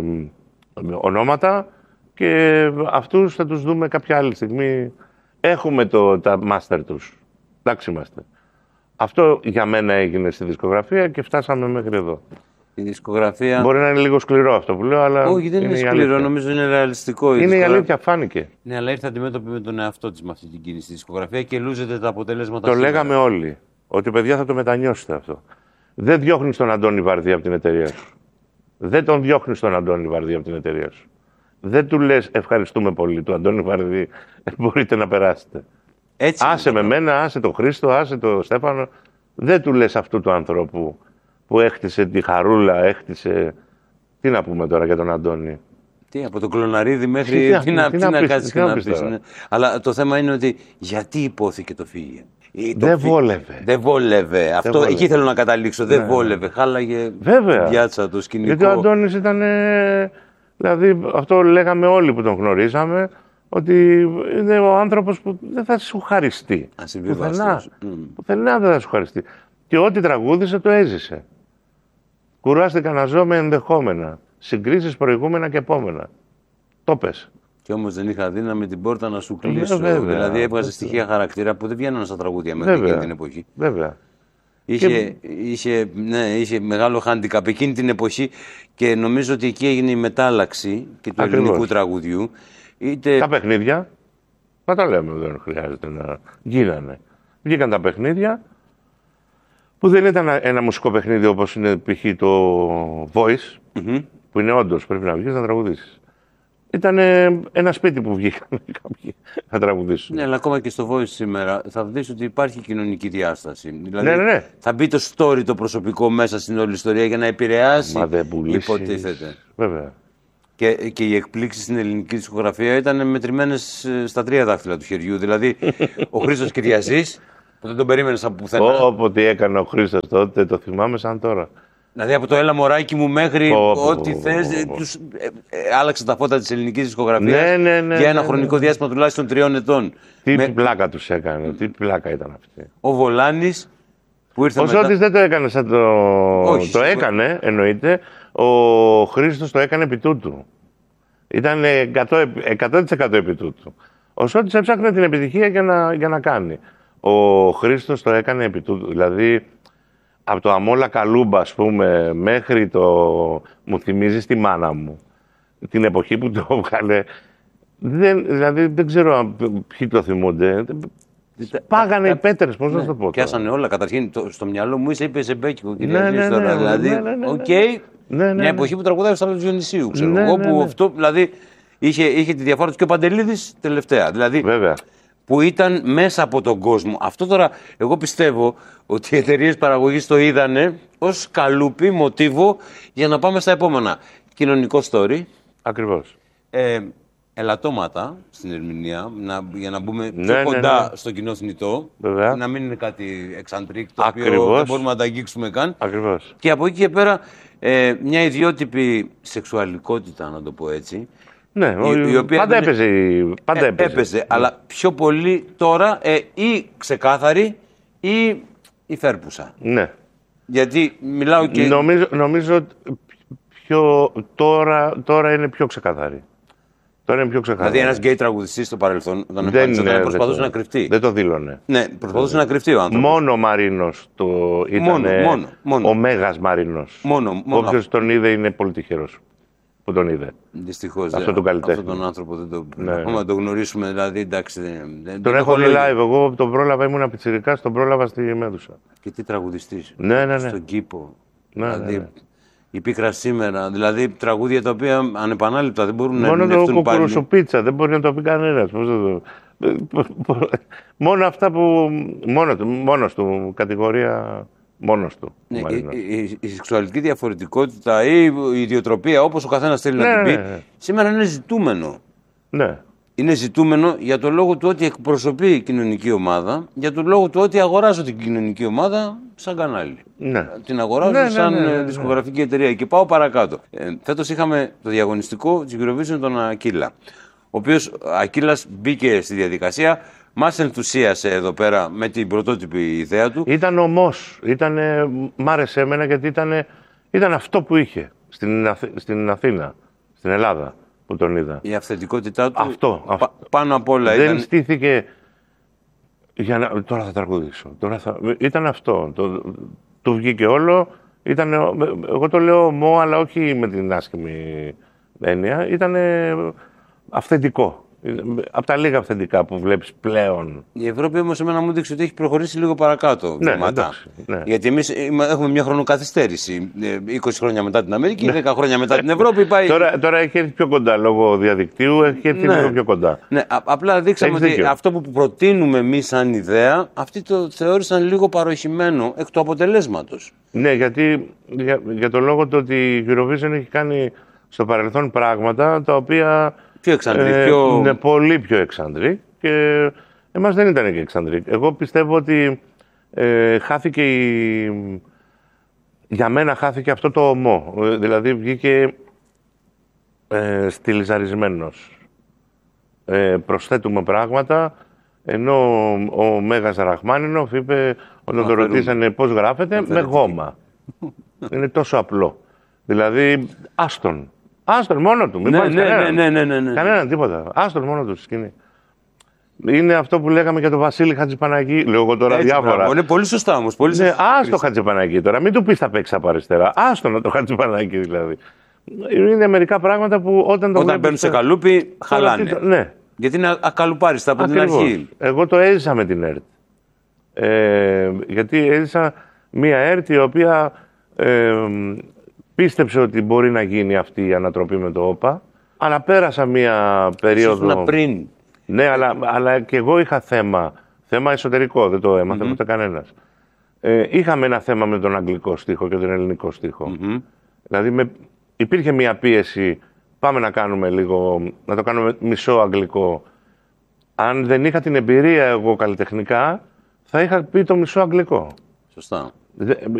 ονόματα. Και αυτούς θα τους δούμε κάποια άλλη στιγμή. Έχουμε το, τα master τους. Εντάξει είμαστε. Αυτό για μένα έγινε στη δισκογραφία και φτάσαμε μέχρι εδώ. Η δισκογραφία. Μπορεί να είναι λίγο σκληρό αυτό που λέω, αλλά. Όχι, δεν είναι, είναι σκληρό, νομίζω είναι ρεαλιστικό. Είναι η, δισκογραφία. η αλήθεια, φάνηκε. Ναι, αλλά ήρθε αντιμέτωπη με τον εαυτό της με αυτή την κίνηση στη δισκογραφία και λούζεται τα αποτελέσματα. Το σήμερα. Λέγαμε όλοι. Ότι παιδιά θα το μετανιώσετε αυτό. Δεν διώχνεις τον Αντώνη Βαρδί από την εταιρεία σου. Δεν τον διώχνεις τον Αντώνη Βαρδί από την εταιρεία σου. Δεν του λες ευχαριστούμε πολύ του Αντώνη Βαρδί, μπορείτε να περάσετε. Έτσι άσε με μένα, άσε τον Χρήστο, άσε τον Στέφανο. Δεν του λες αυτού του ανθρώπου που έχτισε τη χαρούλα, έχτισε. Τι να πούμε τώρα για τον Αντώνη. Τι, από τον Κλωναρίδη μέχρι. Τι, τι, να, τι, τι να κάτσεις να πεις. Ναι. Αλλά το θέμα είναι ότι γιατί υπόθηκε το φύγε. Δεν βόλευε. Δεν βόλευε. Αυτό βόλευε. Εκεί θέλω να καταλήξω. Δεν ναι. βόλευε. Χάλαγε Βέβαια. διάτσα το σκηνικό. Γιατί ο Αντώνης ήταν. Δηλαδή αυτό λέγαμε όλοι που τον γνωρίζαμε. Ότι είναι ο άνθρωπος που δεν θα σου χαριστεί. Ασυμβιβάστος. Mm. Πουθενά δεν θα σου χαριστεί. Και ό,τι τραγούδισε το έζησε. Κουράστηκα να ζω με ενδεχόμενα. Συγκρίσεις προηγούμενα και επόμενα. Το πες. Και όμως δεν είχα δύναμη την πόρτα να σου κλείσω. Βέβαια, δηλαδή έβγαζε στοιχεία χαρακτήρα που δεν βγαίνουν στα τραγούδια μέχρι εκείνη την εποχή. Βέβαια. Είχε, και... είχε, ναι, είχε μεγάλο handicap εκείνη την εποχή και νομίζω ότι εκεί έγινε η μετάλλαξη και του Ακριβώς. ελληνικού τραγουδιού. Είτε... Τα παιχνίδια, να τα λέμε, δεν χρειάζεται να γίνανε. Βγήκαν τα παιχνίδια, που δεν ήταν ένα μουσικό παιχνίδι όπως είναι π.χ. το Voice, mm-hmm. που είναι όντως πρέπει να βγεις να τραγουδήσεις. Ήταν ένα σπίτι που βγήκαν κάποιοι να τραγουδήσουν. Ναι, αλλά ακόμα και στο Voice σήμερα θα δεις ότι υπάρχει κοινωνική διάσταση. Δηλαδή, ναι, ναι, ναι. θα μπει το story το προσωπικό μέσα στην όλη ιστορία για να επηρεάσει. Μα δεν πουλήσεις. Υποτίθεται. Βέβαια. Και, και οι εκπλήξεις στην ελληνική δισκογραφία ήταν μετρημένες στα τρία δάχτυλα του χεριού. Δηλαδή, ο Χρήστος Κυριαζής, που δεν τον περίμενες από πουθενά. Όποτε έκανε ο Χρήστος τότε, το θυμάμαι σαν τώρα. Δηλαδή, από το έλα μωράκι μου μέχρι Πω, πω, ό,τι πω, θες, πω, πω. τους ε, ε, άλλαξε τα φώτα της ελληνικής δισκογραφίας Ναι, ναι, ναι, για ένα ναι, χρονικό ναι. διάστημα τουλάχιστον τριών ετών. Τι Με... πλάκα τους έκανε, τι πλάκα ήταν αυτή. Ο Βολάνης που ήρθε Ο μετά... Σώτης δεν το έκανε σαν το... Όχι, το σίγουρα. έκανε, εννοείται. Ο Χρήστος το έκανε επί τούτου. Ήταν εκατό τοις εκατό επί τούτου. Ο Σώτης έψαχνε την επιτυχία για να, για να κάνει. Ο Χρήστος το έκανε επί τούτου. Δηλαδή, από το Αμόλα Καλούμπα, ας πούμε, μέχρι το... Μου θυμίζει τη μάνα μου. Την εποχή που το έβγαλε. Δεν, δηλαδή, δεν ξέρω αν ποιοι το θυμούνται. Πάγανε οι πέτρες, πώς ναι, να το πω. Πιάσανε όλα. Καταρχήν, το, στο μυαλό μου είσαι, είπε Ζεμπέκικο, κυρία Ναι, ναι, τώρα. ναι, δηλαδή, ναι, ναι, ναι, οκ, ναι. Ναι, ναι, μια ναι. εποχή που τραγουδάει στο Σταύρο του Διονυσίου, ξέρω Ναι, εγώ, ναι, που ναι. αυτό, δηλαδή, είχε, είχε τη διαφορά του και ο Παντελίδης τελευταία. Δηλαδή, Βέβαια. που ήταν μέσα από τον κόσμο. Αυτό τώρα, εγώ πιστεύω ότι οι εταιρείες παραγωγής το είδανε ως καλούπι, μοτίβο, για να πάμε στα επόμενα. Κοινωνικό story. Ακριβώς. Ε, ελαττώματα στην ερμηνεία, να, για να μπούμε πιο Ναι, ναι, κοντά ναι. στο κοινό θνητό. Βέβαια. Να μην είναι κάτι εξαντρίκ, το οποίο Ακριβώς. δεν μπορούμε να τα αγγίξουμε καν. Ακριβώς. Και από εκεί και πέρα, ε, μια ιδιότυπη σεξουαλικότητα, να το πω έτσι. Ναι, η, η οποία πάντα δεν- έπαιζε. Πάντα ε, έπαιζε. έπαιζε, αλλά πιο πολύ τώρα ε, ή ξεκάθαρη ή η φέρπουσα. Ναι. Γιατί μιλάω και... Νομίζω, νομίζω ότι πιο, τώρα, τώρα είναι πιο ξεκαθαρή. Τώρα είναι πιο ξεκαθαρή. Δηλαδή ένας γκέι τραγουδιστής στο παρελθόν, όταν δεν εμφανιζόταν, είναι, προσπαθούσε δεν να το- κρυφτεί. Δεν το δήλωνε. Ναι, προσπαθούσε να κρυφτεί ο άνθρωπος. Μόνο ο Μαρίνος το ήταν. Μόνο, μόνο, μόνο. Ο Μέγας Μαρίνος. Μόνο, μόνο. Όποιος τον είδε είναι πολύ τυχερός που τον είδε. Δυστυχώς. Αυτό δε, τον καλλιτέχνη. αυτόν τον άνθρωπο δεν το Ναι. ακόμα να το γνωρίσουμε. Δηλαδή, εντάξει, δεν, δεν Τον το έχω δει λόγιο. live. Εγώ τον πρόλαβα, ήμουν πιτσιρικάς, τον πρόλαβα στη Μέδουσα. Και τι τραγουδιστής. Ναι, ναι, ναι. Στον κήπο. Ναι, δηλαδή, ναι, ναι. η πίκρα σήμερα. Δηλαδή, τραγούδια τα οποία ανεπανάληπτα δεν μπορούν να Μόνο το ερμηνευτούν πάλι. κουκουρουσουπίτσα, δεν μπορεί να το πει κανένας. Πώς θα το... Μόνο αυτά που. Μόνο του, μόνος του, κατηγορία μόνος του. Ναι, ο η, Μαρίνος. η, η σεξουαλική διαφορετικότητα ή η ιδιοτροπία, όπως ο καθένας θέλει Ναι, να την ναι, πει, ναι. σήμερα είναι ζητούμενο. Ναι. Είναι ζητούμενο για το λόγο του ότι εκπροσωπεί η κοινωνική ομάδα, για το λόγο του ότι αγοράζω την κοινωνική ομάδα σαν κανάλι. Ναι. Την αγοράζω Ναι, ναι, σαν ναι, ναι, ε, ναι. δισκογραφική εταιρεία. Και πάω παρακάτω. Ε, φέτος είχαμε το διαγωνιστικό της Eurovision τον Ακύλα. Ο οποίος Ακύλας μπήκε στη διαδικασία, μας ενθουσίασε εδώ πέρα με την πρωτότυπη ιδέα του. Ήταν ομός. Ήτανε, μ' άρεσε εμένα γιατί ήταν, ήταν αυτό που είχε στην, Αθ, στην Αθήνα, στην Ελλάδα που τον είδα. Η αυθεντικότητά του Αυτό, πα- αυτό. πάνω απ' όλα Δεν ήταν. στήθηκε για να, τώρα θα τραγουδήσω. Τώρα θα, ήταν αυτό. Το, του βγήκε όλο. Ήταν, εγώ το λέω ομό, αλλά όχι με την άσχημη έννοια. Ήταν αυθεντικό. Από τα λίγα αυθεντικά που βλέπεις πλέον. Η Ευρώπη όμως εμένα μου έδειξε ότι έχει προχωρήσει λίγο παρακάτω. Ναι, βήματα. εντάξει, ναι. Γιατί εμείς είμα- έχουμε μια χρονοκαθυστέρηση. Ε, είκοσι χρόνια μετά την Αμερική, δέκα χρόνια μετά την Ευρώπη. Πάει... Τώρα, τώρα έχει έρθει πιο κοντά λόγω διαδικτύου, έχει έρθει Ναι. λίγο πιο κοντά. Ναι, α- απλά δείξαμε Έχεις ότι δίκιο. αυτό που προτείνουμε εμείς σαν ιδέα, αυτοί το θεώρησαν λίγο παροχημένο εκ του αποτελέσματος. Ναι, γιατί για, για το λόγο του ότι η Eurovision έχει κάνει στο παρελθόν πράγματα τα οποία. Πιο εξαντλή, πιο... Ναι, πολύ πιο εξαντλή. Και εμάς δεν ήταν και εξαντλή. Εγώ πιστεύω ότι ε, χάθηκε η. Για μένα χάθηκε αυτό το ομό. Ε, δηλαδή βγήκε ε, στυλιζαρισμένος. Ε, προσθέτουμε πράγματα, ενώ ο, ο Μέγας Ραχμάνινοφ είπε, όταν Να το φέρουμε. ρωτήσανε πώς γράφεται, με Διαφορετική. γόμα. Είναι τόσο απλό. Δηλαδή, άστον. Άστον μόνο του. Μην Ναι, πάρεις ναι, κανέναν. ναι, ναι, ναι, ναι. Κανέναν, τίποτα. Άστον μόνο του στη σκηνή. Είναι αυτό που λέγαμε για τον Βασίλη Χατζηπαναγή. Λέω εγώ τώρα Έτσι, διάφορα. μπράβο. Είναι πολύ σωστά όμως. Πολύ Ναι, σωστά. άστο Χατζηπαναγή τώρα. Μην του πει θα παίξει από αριστερά. Άστο να το Χατζηπαναγή δηλαδή. Είναι μερικά πράγματα που όταν το Όταν βλέπεις, μπαίνουν σε τώρα- καλούπι, τώρα τι χαλάνε. το- Ναι. Γιατί είναι ακαλουπάριστα από την Ακριβώς. αρχή. Εγώ το έζησα με την ΕΡΤ. Ε, γιατί έζησα μία ΕΡΤ η οποία ε, πίστεψε ότι μπορεί να γίνει αυτή η ανατροπή με το ΟΠΑ, αλλά πέρασα μία περίοδο... Ήσουν πριν. Ναι, αλλά, αλλά και εγώ είχα θέμα, θέμα εσωτερικό, δεν το έμαθε ποτέ κανένας. Ε, είχαμε ένα θέμα με τον αγγλικό στίχο και τον ελληνικό στίχο. Δηλαδή με, υπήρχε μία πίεση πάμε να κάνουμε λίγο, να το κάνουμε μισό αγγλικό. Αν δεν είχα την εμπειρία εγώ καλλιτεχνικά, θα είχα πει το μισό αγγλικό. Σωστά.